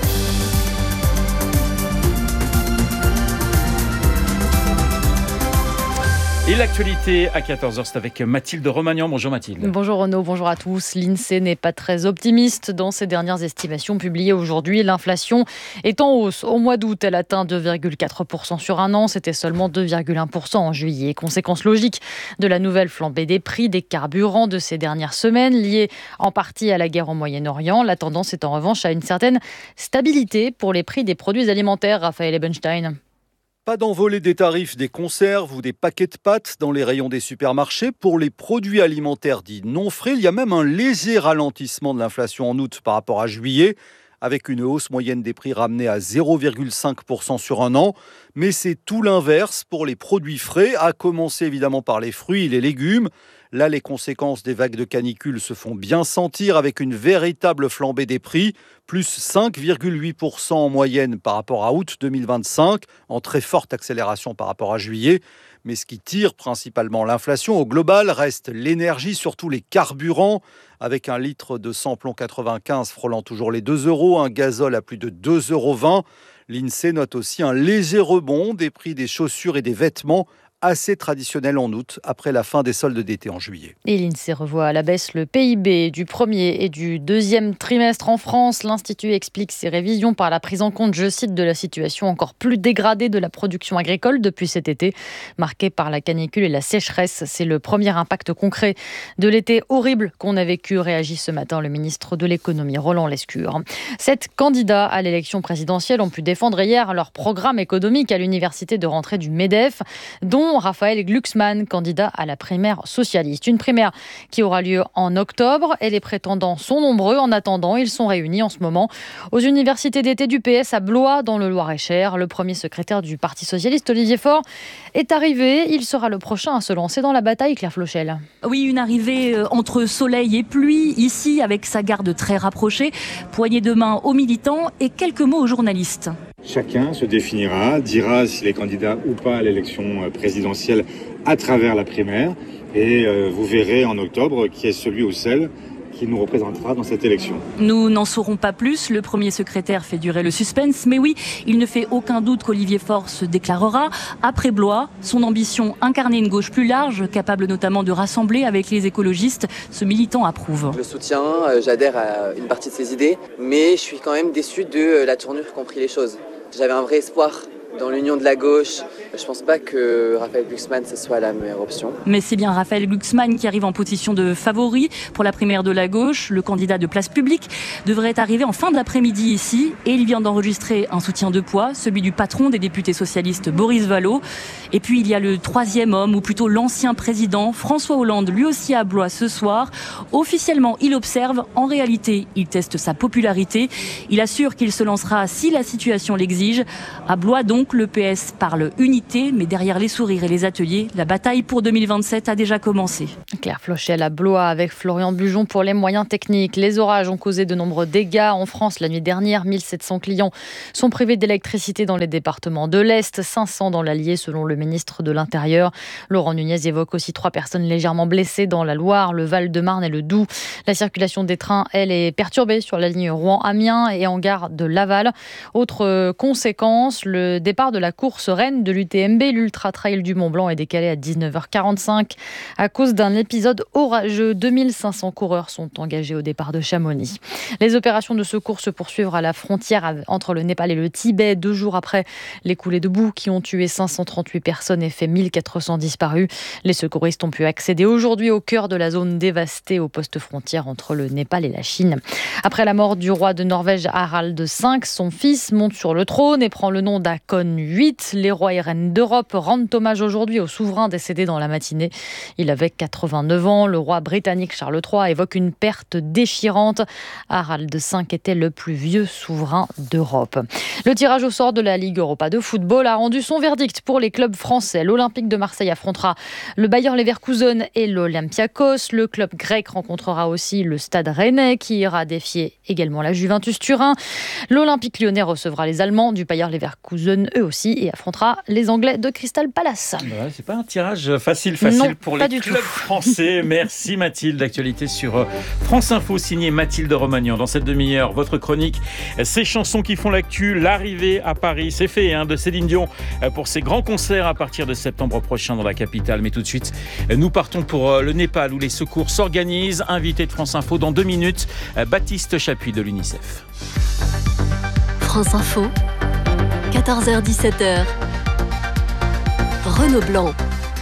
Et l'actualité à 14h, c'est avec Mathilde Romagnan. Bonjour Mathilde. Bonjour Renaud, bonjour à tous. L'INSEE n'est pas très optimiste dans ses dernières estimations publiées aujourd'hui. L'inflation est en hausse. Au mois d'août, elle atteint 2,4% sur un an. C'était seulement 2,1% en juillet. Conséquence logique de la nouvelle flambée des prix des carburants de ces dernières semaines, liée en partie à la guerre au Moyen-Orient. La tendance est en revanche à une certaine stabilité pour les prix des produits alimentaires. Raphaël Ebenstein. Pas d'envolée des tarifs des conserves ou des paquets de pâtes dans les rayons des supermarchés. Pour les produits alimentaires dits non frais, il y a même un léger ralentissement de l'inflation en août par rapport à juillet, avec une hausse moyenne des prix ramenée à 0,5% sur un an. Mais c'est tout l'inverse pour les produits frais, à commencer évidemment par les fruits et les légumes. Là, les conséquences des vagues de canicule se font bien sentir avec une véritable flambée des prix, plus 5,8% en moyenne par rapport à août 2025, en très forte accélération par rapport à juillet. Mais ce qui tire principalement l'inflation au global reste l'énergie, surtout les carburants, avec un litre de samplon 95 frôlant toujours les 2 €, un gazole à plus de 2,20 €. L'INSEE note aussi un léger rebond des prix des chaussures et des vêtements, assez traditionnel en août, après la fin des soldes d'été en juillet. Et l'INSEE revoit à la baisse le PIB du premier et du deuxième trimestre en France. L'Institut explique ces révisions par la prise en compte, je cite, de la situation encore plus dégradée de la production agricole depuis cet été, marquée par la canicule et la sécheresse. C'est le premier impact concret de l'été horrible qu'on a vécu, réagit ce matin le ministre de l'économie, Roland Lescure. 7 candidats à l'élection présidentielle ont pu défendre hier leur programme économique à l'université de rentrée du MEDEF, dont Blouson, Raphaël Glucksmann, candidat à la primaire socialiste. Une primaire qui aura lieu en octobre et les prétendants sont nombreux. En attendant, ils sont réunis en ce moment aux universités d'été du PS à Blois, dans le Loir-et-Cher. Le premier secrétaire du Parti socialiste, Olivier Faure, est arrivé. Il sera le prochain à se lancer dans la bataille, Claire Flochel. Oui, une arrivée entre soleil et pluie, ici, avec sa garde très rapprochée, poignée de main aux militants et quelques mots aux journalistes. Chacun se définira, dira s'il est candidat ou pas à l'élection présidentielle à travers la primaire. Et vous verrez en octobre qui est celui ou celle qui nous représentera dans cette élection. Nous n'en saurons pas plus. Le premier secrétaire fait durer le suspense. Mais oui, il ne fait aucun doute qu'Olivier Faure se déclarera. Après Blois, son ambition, incarner une gauche plus large, capable notamment de rassembler avec les écologistes, ce militant approuve. Je le soutiens, j'adhère à une partie de ses idées, mais je suis quand même déçu de la tournure qu'ont pris les choses. J'avais un vrai espoir dans l'union de la gauche. Je ne pense pas que Raphaël Glucksmann, ce soit la meilleure option. Mais c'est bien Raphaël Glucksmann qui arrive en position de favori pour la primaire de la gauche. Le candidat de Place Publique devrait arriver en fin d'après-midi ici et il vient d'enregistrer un soutien de poids, celui du patron des députés socialistes Boris Vallaud. Et puis il y a le troisième homme, ou plutôt l'ancien président François Hollande, lui aussi à Blois ce soir. Officiellement, il observe. En réalité, il teste sa popularité. Il assure qu'il se lancera si la situation l'exige. À Blois donc, le PS parle unité, mais derrière les sourires et les ateliers, la bataille pour 2027 a déjà commencé. Claire Flochel à Blois avec Florian Bujon pour les moyens techniques. Les orages ont causé de nombreux dégâts en France la nuit dernière. 1700 clients sont privés d'électricité dans les départements de l'Est, 500 dans l'Allier selon le ministre de l'Intérieur. Laurent Nunez évoque aussi 3 personnes légèrement blessées dans la Loire, le Val-de-Marne et le Doubs. La circulation des trains, elle, est perturbée sur la ligne Rouen-Amiens et en gare de Laval. Autre conséquence, le départ de la course reine de l'UTMB, l'Ultra Trail du Mont-Blanc, est décalé à 19h45 à cause d'un épisode orageux. 2500 coureurs sont engagés au départ de Chamonix. Les opérations de secours se poursuivent à la frontière entre le Népal et le Tibet, 2 jours après les coulées de boue qui ont tué 538 personnes et fait 1400 disparus. Les secouristes ont pu accéder aujourd'hui au cœur de la zone dévastée, au poste frontière entre le Népal et la Chine. Après la mort du roi de Norvège Harald V, son fils monte sur le trône et prend le nom d'Haakon VIII. Les rois et reines d'Europe rendent hommage aujourd'hui au souverain décédé dans la matinée. Il avait 89 ans. Le roi britannique Charles III évoque une perte déchirante. Harald V était le plus vieux souverain d'Europe. Le tirage au sort de la Ligue Europa de football a rendu son verdict pour les clubs français. L'Olympique de Marseille affrontera le Bayer Leverkusen et l'Olympiakos. Le club grec rencontrera aussi le Stade Rennais qui ira défier également la Juventus Turin. L'Olympique lyonnais recevra les Allemands du Bayer Leverkusen eux aussi et affrontera les Anglais de Crystal Palace. Ouais, c'est pas un tirage facile non, pour les clubs français. Merci Mathilde. L'actualité sur France Info, signée Mathilde Romagnan. Dans cette demi-heure, votre chronique, ces chansons qui font l'actu, l'arrivée à Paris, c'est fait, de Céline Dion pour ses grands concerts à partir de septembre prochain dans la capitale. Mais tout de suite, nous partons pour le Népal où les secours s'organisent. Invité de France Info dans 2 minutes, Baptiste Chapuis de l'UNICEF. France Info, 14h-17h. Renaud Blanc.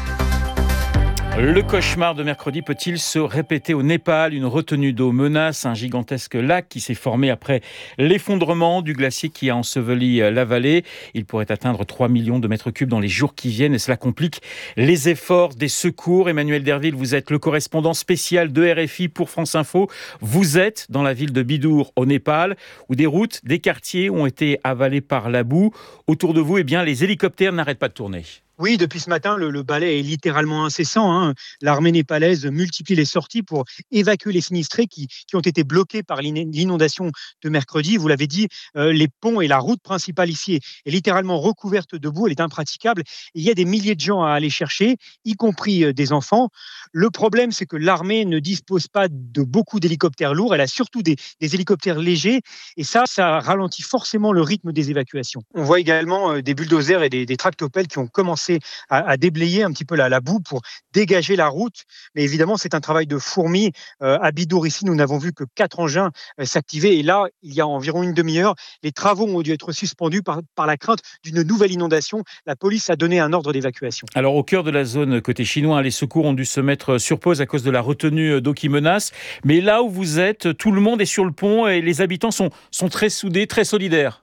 Le cauchemar de mercredi peut-il se répéter au Népal ? Une retenue d'eau menace un gigantesque lac qui s'est formé après l'effondrement du glacier qui a enseveli la vallée. Il pourrait atteindre 3 millions de mètres cubes dans les jours qui viennent et cela complique les efforts des secours. Emmanuel Derville, vous êtes le correspondant spécial de RFI pour France Info. Vous êtes dans la ville de Bidour au Népal où des routes, des quartiers ont été avalés par la boue. Autour de vous, les hélicoptères n'arrêtent pas de tourner. Oui, depuis ce matin, le balai est littéralement incessant. L'armée népalaise multiplie les sorties pour évacuer les sinistrés qui ont été bloqués par l'inondation de mercredi. Vous l'avez dit, les ponts et la route principale ici est littéralement recouverte de boue. Elle est impraticable. Il y a des milliers de gens à aller chercher, y compris des enfants. Le problème, c'est que l'armée ne dispose pas de beaucoup d'hélicoptères lourds. Elle a surtout des hélicoptères légers. Et ça ralentit forcément le rythme des évacuations. On voit également des bulldozers et des tractopelles qui ont commencé à déblayer un petit peu la boue pour dégager la route. Mais évidemment, c'est un travail de fourmi. À Bidour, ici, nous n'avons vu que 4 engins s'activer. Et là, il y a environ une demi-heure, les travaux ont dû être suspendus par la crainte d'une nouvelle inondation. La police a donné un ordre d'évacuation. Alors, au cœur de la zone côté chinois, les secours ont dû se mettre sur pause à cause de la retenue d'eau qui menace. Mais là où vous êtes, tout le monde est sur le pont et les habitants sont très soudés, très solidaires.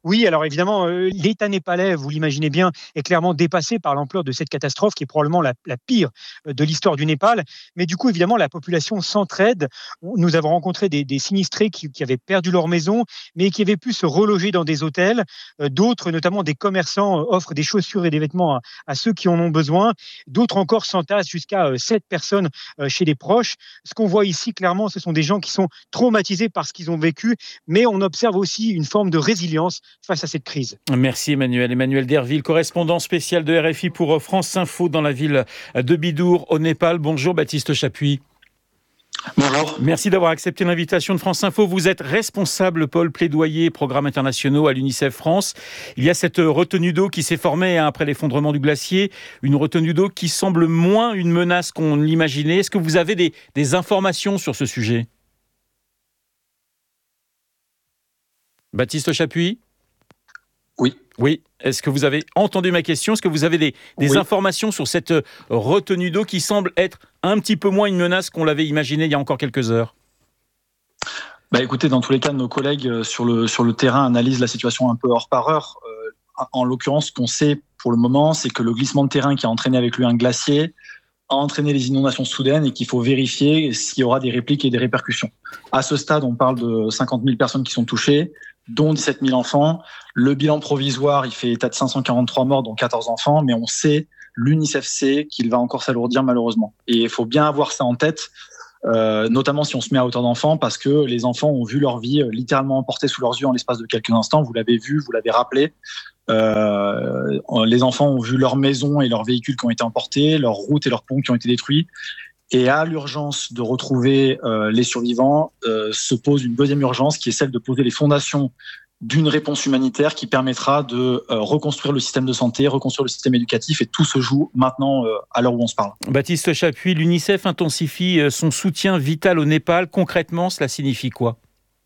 Oui, alors évidemment, l'État népalais, vous l'imaginez bien, est clairement dépassé par l'ampleur de cette catastrophe qui est probablement la pire de l'histoire du Népal. Mais du coup, évidemment, la population s'entraide. Nous avons rencontré des sinistrés qui avaient perdu leur maison, mais qui avaient pu se reloger dans des hôtels. D'autres, notamment des commerçants, offrent des chaussures et des vêtements à ceux qui en ont besoin. D'autres encore s'entassent jusqu'à 7 personnes chez les proches. Ce qu'on voit ici, clairement, ce sont des gens qui sont traumatisés par ce qu'ils ont vécu, mais on observe aussi une forme de résilience face à cette crise. Merci Emmanuel. Emmanuel Derville, correspondant spécial de RFI pour France Info dans la ville de Bidour au Népal. Bonjour Baptiste Chapuis. Bonjour. Merci d'avoir accepté l'invitation de France Info. Vous êtes responsable pôle plaidoyer programmes internationaux à l'UNICEF France. Il y a cette retenue d'eau qui s'est formée après l'effondrement du glacier, une retenue d'eau qui semble moins une menace qu'on l'imaginait. Est-ce que vous avez des informations sur ce sujet ? Baptiste Chapuis ? Oui. Est-ce que vous avez entendu ma question ? Est-ce que vous avez des informations sur cette retenue d'eau qui semble être un petit peu moins une menace qu'on l'avait imaginé il y a encore quelques heures ? Écoutez, dans tous les cas, nos collègues sur le terrain analysent la situation un peu heure par heure. En l'occurrence, ce qu'on sait pour le moment, c'est que le glissement de terrain qui a entraîné avec lui un glacier a entraîné les inondations soudaines et qu'il faut vérifier s'il y aura des répliques et des répercussions. À ce stade, on parle de 50 000 personnes qui sont touchées, dont 17 000 enfants. Le bilan provisoire, il fait état de 543 morts, dont 14 enfants, mais on sait, l'UNICEF sait qu'il va encore s'alourdir malheureusement. Et il faut bien avoir ça en tête, notamment si on se met à hauteur d'enfants, parce que les enfants ont vu leur vie littéralement emportée sous leurs yeux en l'espace de quelques instants. Vous l'avez vu, vous l'avez rappelé. Les enfants ont vu leurs maisons et leurs véhicules qui ont été emportés, leurs routes et leurs ponts qui ont été détruits. Et à l'urgence de retrouver les survivants, se pose une deuxième urgence qui est celle de poser les fondations d'une réponse humanitaire qui permettra de reconstruire le système de santé, reconstruire le système éducatif, et tout se joue maintenant à l'heure où on se parle. Baptiste Chapuis, l'UNICEF intensifie son soutien vital au Népal. Concrètement, cela signifie quoi ?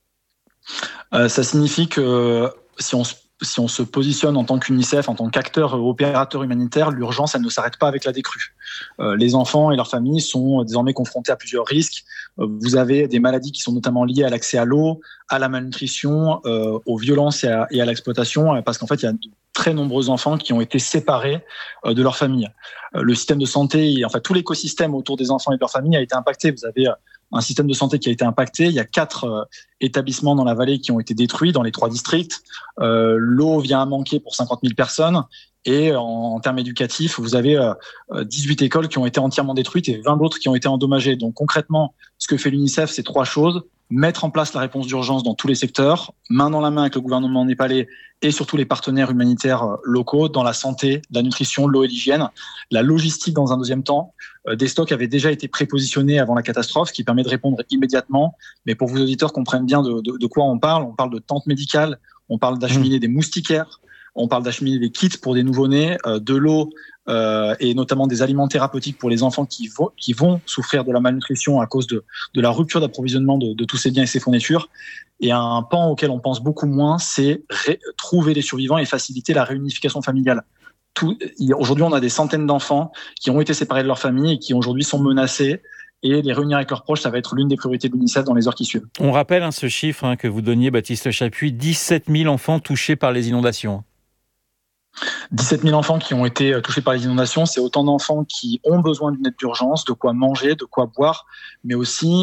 Ça signifie que si on se positionne en tant qu'UNICEF, en tant qu'acteur opérateur humanitaire, l'urgence, elle ne s'arrête pas avec la décrue. Les enfants et leurs familles sont désormais confrontés à plusieurs risques. Vous avez des maladies qui sont notamment liées à l'accès à l'eau, à la malnutrition, aux violences et à l'exploitation, parce qu'en fait, il y a de très nombreux enfants qui ont été séparés de leur famille. Le système de santé, en fait, tout l'écosystème autour des enfants et de leur famille a été impacté. Vous avez un système de santé qui a été impacté. Il y a 4 établissements dans la vallée qui ont été détruits dans les 3 districts. L'eau vient à manquer pour 50 000 personnes. Et en termes éducatifs, vous avez 18 écoles qui ont été entièrement détruites et 20 d'autres qui ont été endommagées. Donc concrètement, ce que fait l'UNICEF, c'est 3 choses. Mettre en place la réponse d'urgence dans tous les secteurs, main dans la main avec le gouvernement népalais et surtout les partenaires humanitaires locaux dans la santé, la nutrition, l'eau et l'hygiène. La logistique dans un deuxième temps. Des stocks avaient déjà été prépositionnés avant la catastrophe, ce qui permet de répondre immédiatement. Mais pour que vos auditeurs comprennent bien de quoi on parle de tentes médicales, on parle d'acheminer des moustiquaires, on parle d'acheminer des kits pour des nouveau-nés, de l'eau et notamment des aliments thérapeutiques pour les enfants qui vont souffrir de la malnutrition à cause de la rupture d'approvisionnement de tous ces biens et ces fournitures. Et un pan auquel on pense beaucoup moins, c'est trouver les survivants et faciliter la réunification familiale. Aujourd'hui, on a des centaines d'enfants qui ont été séparés de leur famille et qui aujourd'hui sont menacés. Et les réunir avec leurs proches, ça va être l'une des priorités de l'UNICEF dans les heures qui suivent. On rappelle ce chiffre que vous donniez, Baptiste Chapuis, 17 000 enfants touchés par les inondations. 17 000 enfants qui ont été touchés par les inondations, c'est autant d'enfants qui ont besoin d'une aide d'urgence, de quoi manger, de quoi boire, mais aussi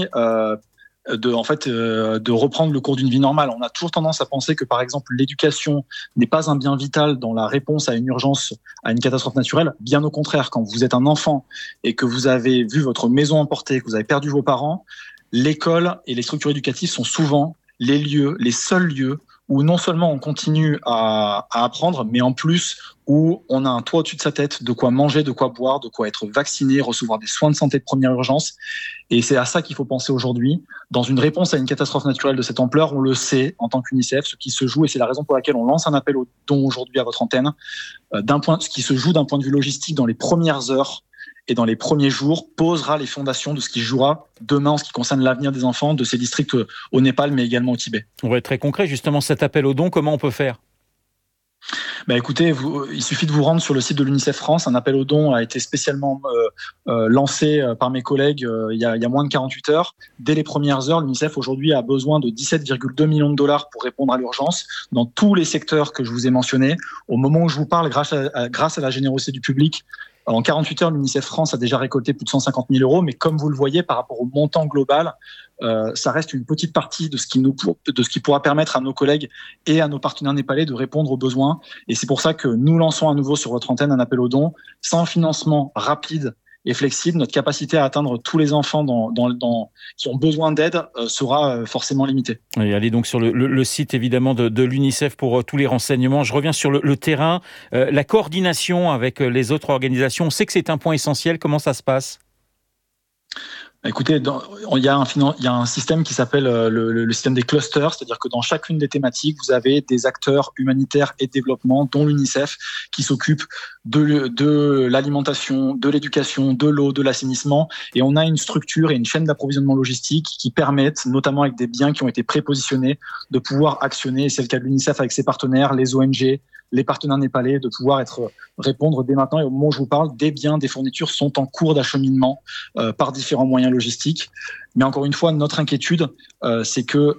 de reprendre le cours d'une vie normale. On a toujours tendance à penser que, par exemple, l'éducation n'est pas un bien vital dans la réponse à une urgence, à une catastrophe naturelle. Bien au contraire, quand vous êtes un enfant et que vous avez vu votre maison emportée, que vous avez perdu vos parents, l'école et les structures éducatives sont souvent les seuls lieux où non seulement on continue à apprendre, mais en plus où on a un toit au-dessus de sa tête, de quoi manger, de quoi boire, de quoi être vacciné, recevoir des soins de santé de première urgence. Et c'est à ça qu'il faut penser aujourd'hui. Dans une réponse à une catastrophe naturelle de cette ampleur, on le sait en tant qu'UNICEF, ce qui se joue, et c'est la raison pour laquelle on lance un appel au don aujourd'hui à votre antenne, ce qui se joue d'un point de vue logistique dans les premières heures et dans les premiers jours, posera les fondations de ce qui jouera demain en ce qui concerne l'avenir des enfants de ces districts au Népal, mais également au Tibet. On va être très concret, justement, cet appel au don, comment on peut faire ? Écoutez, il suffit de vous rendre sur le site de l'UNICEF France. Un appel aux dons a été spécialement lancé par mes collègues il y a moins de 48 heures. Dès les premières heures, l'UNICEF aujourd'hui a besoin de 17,2 millions de dollars pour répondre à l'urgence dans tous les secteurs que je vous ai mentionnés. Au moment où je vous parle, grâce à la générosité du public, en 48 heures, l'UNICEF France a déjà récolté plus de 150 000 euros, mais comme vous le voyez, par rapport au montant global, ça reste une petite partie de ce qui pourra permettre à nos collègues et à nos partenaires népalais de répondre aux besoins. Et c'est pour ça que nous lançons à nouveau sur votre antenne un appel aux dons. Sans financement rapide et flexible, notre capacité à atteindre tous les enfants qui ont besoin d'aide sera forcément limitée. Et allez donc sur le site évidemment de l'UNICEF pour tous les renseignements. Je reviens sur le terrain, la coordination avec les autres organisations. On sait que c'est un point essentiel. Comment ça se passe ? Écoutez, il y a un système qui s'appelle le système des clusters, c'est-à-dire que dans chacune des thématiques, vous avez des acteurs humanitaires et de développement, dont l'UNICEF, qui s'occupe de l'alimentation, de l'éducation, de l'eau, de l'assainissement. Et on a une structure et une chaîne d'approvisionnement logistique qui permettent, notamment avec des biens qui ont été prépositionnés, de pouvoir actionner, et c'est le cas de l'UNICEF avec ses partenaires, les ONG, les partenaires népalais, de pouvoir répondre dès maintenant. Et au moment où je vous parle, des biens, des fournitures sont en cours d'acheminement par différents moyens logistiques. Mais encore une fois, notre inquiétude, c'est que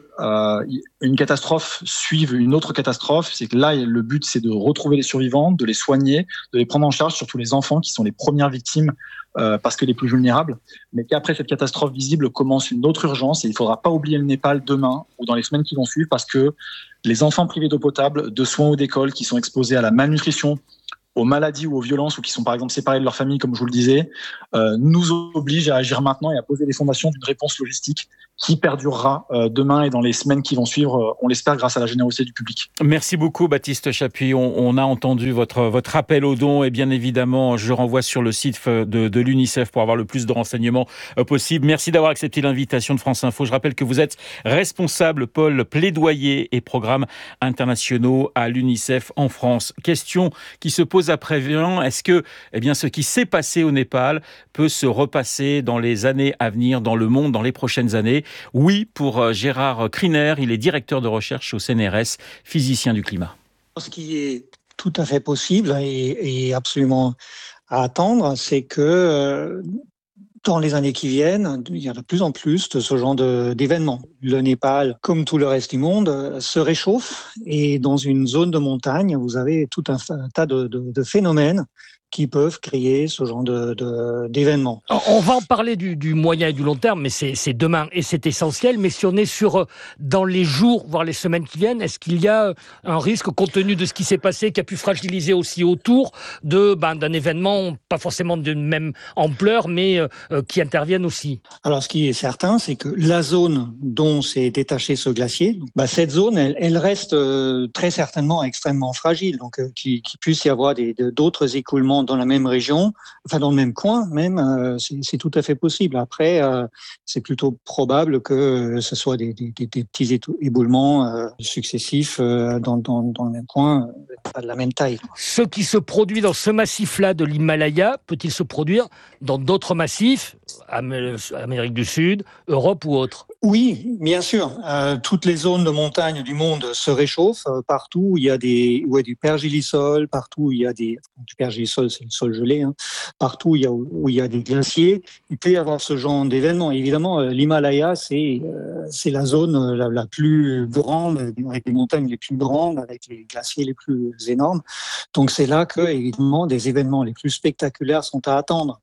une catastrophe suive une autre catastrophe. C'est que là, le but, c'est de retrouver les survivants, de les soigner, de les prendre en charge, surtout les enfants qui sont les premières victimes parce que les plus vulnérables. Mais qu'après cette catastrophe visible commence une autre urgence et il ne faudra pas oublier le Népal demain ou dans les semaines qui vont suivre parce que les enfants privés d'eau potable, de soins ou d'école qui sont exposés à la malnutrition, aux maladies ou aux violences ou qui sont par exemple séparés de leur famille, comme je vous le disais, nous obligent à agir maintenant et à poser les fondations d'une réponse logistique qui perdurera demain et dans les semaines qui vont suivre, on l'espère, grâce à la générosité du public. Merci beaucoup, Baptiste Chapuis. On a entendu votre appel aux dons et bien évidemment, je renvoie sur le site de l'UNICEF pour avoir le plus de renseignements possible. Merci d'avoir accepté l'invitation de France Info. Je rappelle que vous êtes responsable pôle plaidoyer et programmes internationaux à l'UNICEF en France. Question qui se pose à présent, est-ce que ce qui s'est passé au Népal peut se repasser dans les années à venir, dans le monde, dans les prochaines années ? Oui, pour Gérard Kriner, il est directeur de recherche au CNRS, physicien du climat. Ce qui est tout à fait possible et absolument à attendre, c'est que dans les années qui viennent, il y a de plus en plus de ce genre d'événements. Le Népal, comme tout le reste du monde, se réchauffe et dans une zone de montagne, vous avez tout un tas de phénomènes qui peuvent créer ce genre d'événements. On va en parler du moyen et du long terme, mais c'est demain et c'est essentiel. Mais si on est dans les jours, voire les semaines qui viennent, est-ce qu'il y a un risque, compte tenu de ce qui s'est passé, qui a pu fragiliser aussi autour d'un événement, pas forcément de même ampleur, mais qui intervienne aussi? Alors, ce qui est certain, c'est que la zone dont s'est détaché ce glacier, cette zone, elle reste très certainement extrêmement fragile. Donc, qu'il puisse y avoir d'autres écoulements dans la même région, enfin dans le même coin même, c'est tout à fait possible. Après, c'est plutôt probable que ce soit des petits éboulements successifs dans le même coin, pas de la même taille. Ce qui se produit dans ce massif-là de l'Himalaya, peut-il se produire dans d'autres massifs, Amérique du Sud, Europe ou autre? Oui, bien sûr. Toutes les zones de montagne du monde se réchauffent. Partout où il y a du pergélisol, partout où il y a du pergélisol, c'est le sol gelé. Partout où il y a des glaciers, il peut y avoir ce genre d'événement. Évidemment, l'Himalaya, c'est la zone la plus grande, avec les montagnes les plus grandes, avec les glaciers les plus énormes. Donc c'est là que, évidemment, des événements les plus spectaculaires sont à attendre.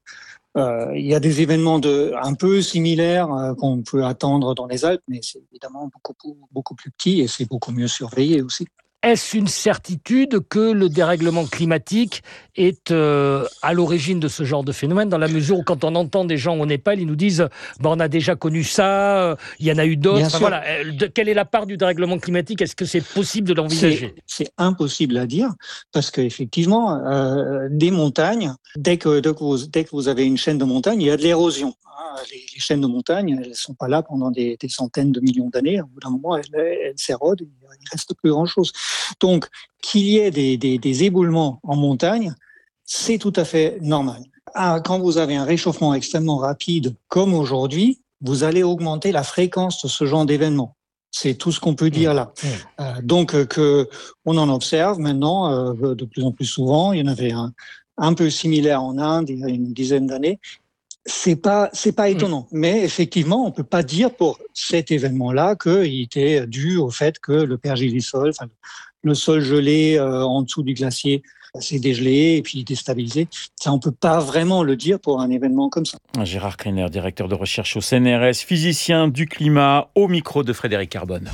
Il y a des événements un peu similaires qu'on peut attendre dans les Alpes, mais c'est évidemment beaucoup plus petit et c'est beaucoup mieux surveillé aussi. Est-ce une certitude que le dérèglement climatique est à l'origine de ce genre de phénomène, dans la mesure où quand on entend des gens au Népal, ils nous disent on a déjà connu ça, il y en a eu d'autres. Enfin, voilà. Quelle est la part du dérèglement climatique? Est-ce que c'est possible de l'envisager? C'est impossible à dire parce qu'effectivement, des montagnes, dès que vous avez une chaîne de montagnes, il y a de l'érosion. Les chaînes de montagne, elles ne sont pas là pendant des centaines de millions d'années. Au bout d'un moment, elles s'érodent, il ne reste plus grand-chose. Donc, qu'il y ait des éboulements en montagne, c'est tout à fait normal. Quand vous avez un réchauffement extrêmement rapide, comme aujourd'hui, vous allez augmenter la fréquence de ce genre d'événements. C'est tout ce qu'on peut dire là. Donc, on en observe maintenant de plus en plus souvent. Il y en avait un peu similaire en Inde il y a une dizaine d'années. C'est pas étonnant. Mais effectivement, on peut pas dire pour cet événement-là qu'il était dû au fait que le pergélisol, le sol gelé en dessous du glacier, s'est dégelé et puis déstabilisé. Ça, on peut pas vraiment le dire pour un événement comme ça. Gérard Kreiner, directeur de recherche au CNRS, physicien du climat, au micro de Frédéric Carbone.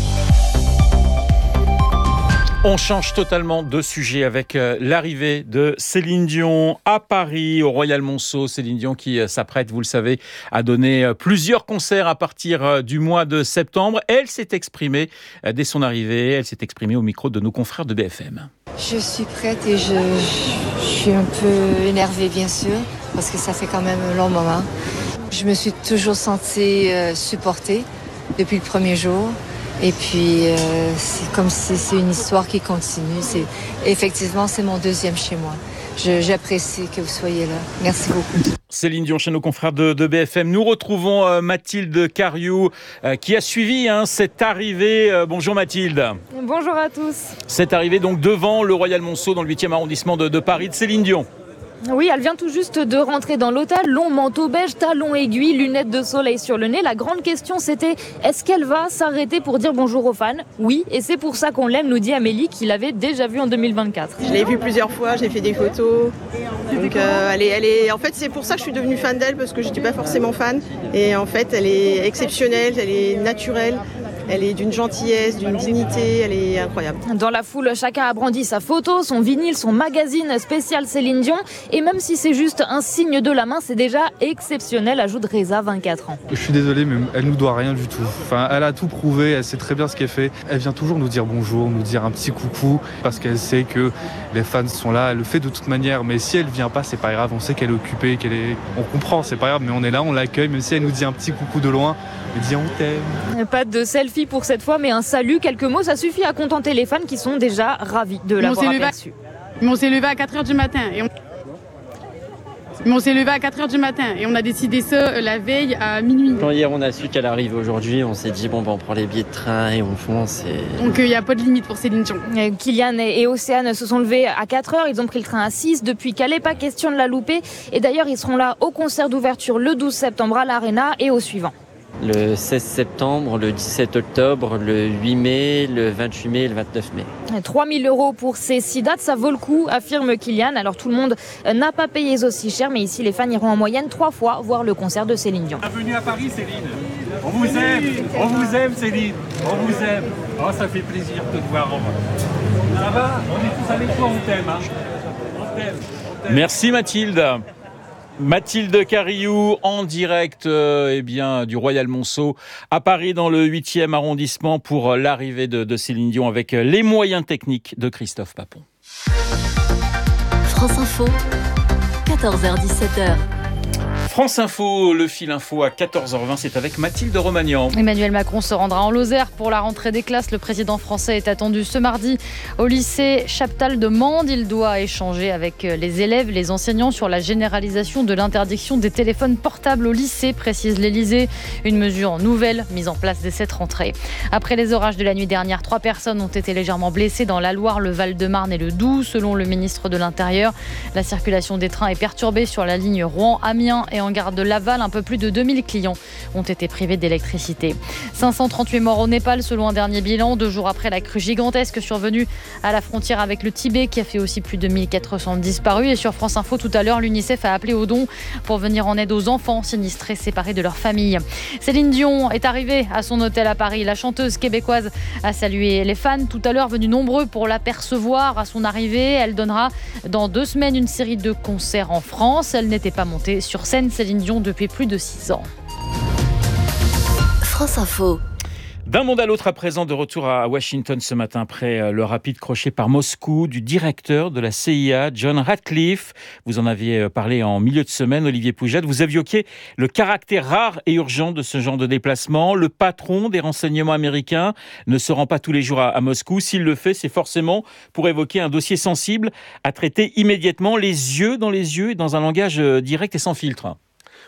On change totalement de sujet avec l'arrivée de Céline Dion à Paris, au Royal Monceau. Céline Dion qui s'apprête, vous le savez, à donner plusieurs concerts à partir du mois de septembre. Elle s'est exprimée dès son arrivée, elle s'est exprimée au micro de nos confrères de BFM. Je suis prête et je suis un peu énervée, bien sûr, parce que ça fait quand même un long moment. Je me suis toujours sentie supportée depuis le premier jour. Et puis, c'est comme si c'est une histoire qui continue. Effectivement, c'est mon deuxième chez moi. J'apprécie que vous soyez là. Merci beaucoup. Céline Dion chez nos confrères de BFM. Nous retrouvons Mathilde Cariou qui a suivi cette arrivée. Bonjour Mathilde. Bonjour à tous. Cette arrivée donc devant le Royal Monceau dans le 8e arrondissement de Paris de Céline Dion. Oui, elle vient tout juste de rentrer dans l'hôtel. Long manteau beige, talons aiguilles, lunettes de soleil sur le nez. La grande question, c'était est-ce qu'elle va s'arrêter pour dire bonjour aux fans ? Oui, et c'est pour ça qu'on l'aime, nous dit Amélie, qui l'avait déjà vue en 2024. Je l'ai vue plusieurs fois, j'ai fait des photos. Donc elle est... En fait, c'est pour ça que je suis devenue fan d'elle, parce que je n'étais pas forcément fan. Et en fait, elle est exceptionnelle, elle est naturelle. Elle est d'une gentillesse, d'une dignité, elle est incroyable. Dans la foule, chacun a brandi sa photo, son vinyle, son magazine spécial Céline Dion. Et même si c'est juste un signe de la main, c'est déjà exceptionnel, ajoute Reza, 24 ans. Je suis désolé, mais elle nous doit rien du tout. Enfin, elle a tout prouvé, elle sait très bien ce qu'elle fait. Elle vient toujours nous dire bonjour, nous dire un petit coucou, parce qu'elle sait que les fans sont là. Elle le fait de toute manière, mais si elle vient pas, c'est pas grave. On sait qu'elle est occupée, on comprend, c'est pas grave, mais on est là, on l'accueille. Même si elle nous dit un petit coucou de loin, elle dit on t'aime. Pas de selfie pour cette fois, mais un salut, quelques mots, ça suffit à contenter les fans qui sont déjà ravis de l'avoir aperçu. On s'est levé à 4h du matin et on a décidé ça la veille à minuit. Quand hier on a su qu'elle arrive aujourd'hui, on s'est dit on prend les billets de train et on fonce. Donc il n'y a pas de limite pour Céline Dion. Kylian et Océane se sont levés à 4h, ils ont pris le train à 6 depuis Calais, pas question de la louper. Et d'ailleurs ils seront là au concert d'ouverture le 12 septembre à l'Arena et au suivant. Le 16 septembre, le 17 octobre, le 8 mai, le 28 mai et le 29 mai. 3 000 € pour ces 6 dates, ça vaut le coup, affirme Kylian. Alors tout le monde n'a pas payé aussi cher, mais ici les fans iront en moyenne 3 fois voir le concert de Céline Dion. Bienvenue à Paris Céline. On vous aime Céline, on vous aime. Oh, ça fait plaisir de te voir. Ça va ? On est tous avec toi, on t'aime. On t'aime. Merci Mathilde. Mathilde Cariou en direct du Royal Monceau à Paris dans le 8e arrondissement pour l'arrivée de Céline Dion avec les moyens techniques de Christophe Papon. France Info, 14h-17h. France Info, le fil info à 14h20, c'est avec Mathilde Romagnan. Emmanuel Macron se rendra en Lozère pour la rentrée des classes. Le président français est attendu ce mardi au lycée Chaptal de Mende. Il doit échanger avec les élèves, les enseignants sur la généralisation de l'interdiction des téléphones portables au lycée, précise l'Élysée. Une mesure nouvelle mise en place dès cette rentrée. Après les orages de la nuit dernière, 3 personnes ont été légèrement blessées dans la Loire, le Val-de-Marne et le Doubs, selon le ministre de l'Intérieur. La circulation des trains est perturbée sur la ligne Rouen-Amiens et en gare de Laval. Un peu plus de 2000 clients ont été privés d'électricité. 538 morts au Népal selon un dernier bilan, 2 jours après la crue gigantesque survenue à la frontière avec le Tibet qui a fait aussi plus de 1400 disparus. Et sur France Info tout à l'heure, l'UNICEF a appelé au don pour venir en aide aux enfants sinistrés séparés de leur famille. Céline Dion est arrivée à son hôtel à Paris. La chanteuse québécoise a salué les fans tout à l'heure venus nombreux pour l'apercevoir à son arrivée. Elle donnera dans 2 semaines une série de concerts en France. Elle n'était pas montée sur scène, Céline Dion, depuis plus de 6 ans. France Info. D'un monde à l'autre à présent, de retour à Washington ce matin après le rapide crochet par Moscou du directeur de la CIA, John Ratcliffe. Vous en aviez parlé en milieu de semaine, Olivier Pouget. Vous évoquiez le caractère rare et urgent de ce genre de déplacement. Le patron des renseignements américains ne se rend pas tous les jours à Moscou. S'il le fait, c'est forcément pour évoquer un dossier sensible à traiter immédiatement, les yeux dans les yeux et dans un langage direct et sans filtre.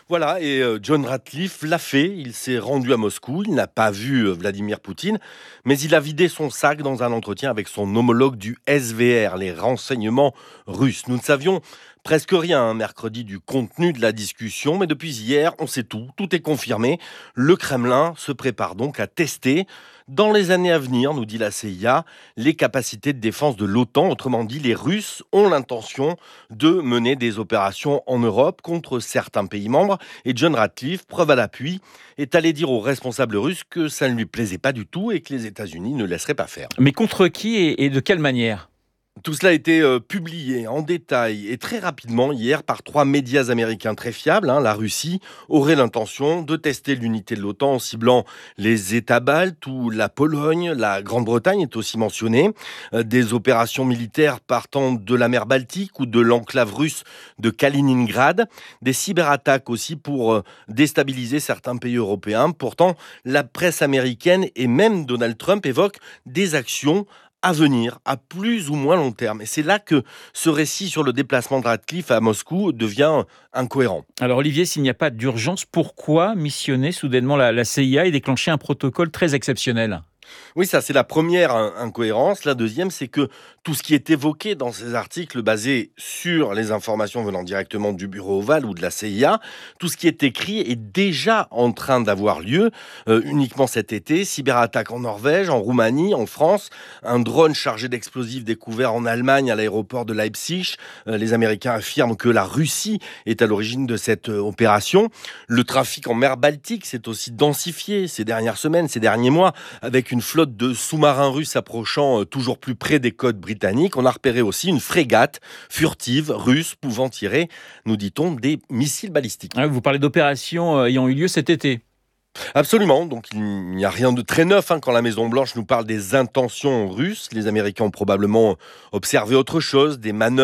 Voilà, et John Ratcliffe l'a fait. Il s'est rendu à Moscou. Il n'a pas vu Vladimir Poutine, mais il a vidé son sac dans un entretien avec son homologue du SVR, les renseignements russes. Nous ne savions presque rien mercredi du contenu de la discussion, mais depuis hier, on sait tout. Tout est confirmé. Le Kremlin se prépare donc à tester, dans les années à venir, nous dit la CIA, les capacités de défense de l'OTAN. Autrement dit, les Russes ont l'intention de mener des opérations en Europe contre certains pays membres. Et John Ratcliffe, preuve à l'appui, est allé dire aux responsables russes que ça ne lui plaisait pas du tout et que les États-Unis ne laisseraient pas faire. Mais contre qui et de quelle manière ? Tout cela a été publié en détail et très rapidement hier par 3 médias américains très fiables. La Russie aurait l'intention de tester l'unité de l'OTAN en ciblant les États baltes ou la Pologne. La Grande-Bretagne est aussi mentionnée. Des opérations militaires partant de la mer Baltique ou de l'enclave russe de Kaliningrad. Des cyberattaques aussi pour déstabiliser certains pays européens. Pourtant, la presse américaine et même Donald Trump évoquent des actions à venir, à plus ou moins long terme. Et c'est là que ce récit sur le déplacement de Ratcliffe à Moscou devient incohérent. Alors Olivier, s'il n'y a pas d'urgence, pourquoi missionner soudainement la CIA et déclencher un protocole très exceptionnel ? Oui, ça c'est la première incohérence. La deuxième, c'est que tout ce qui est évoqué dans ces articles basés sur les informations venant directement du bureau ovale ou de la CIA, tout ce qui est écrit est déjà en train d'avoir lieu uniquement cet été. Cyberattaque en Norvège, en Roumanie, en France, un drone chargé d'explosifs découvert en Allemagne à l'aéroport de Leipzig. Les Américains affirment que la Russie est à l'origine de cette opération. Le trafic en mer Baltique s'est aussi densifié ces dernières semaines, ces derniers mois, avec une flotte de sous-marins russes approchant toujours plus près des côtes britanniques. On a repéré aussi une frégate furtive russe pouvant tirer, nous dit-on, des missiles balistiques. Vous parlez d'opérations ayant eu lieu cet été. Absolument, donc il n'y a rien de très neuf quand la Maison-Blanche nous parle des intentions russes. Les Américains ont probablement observé autre chose, des manœuvres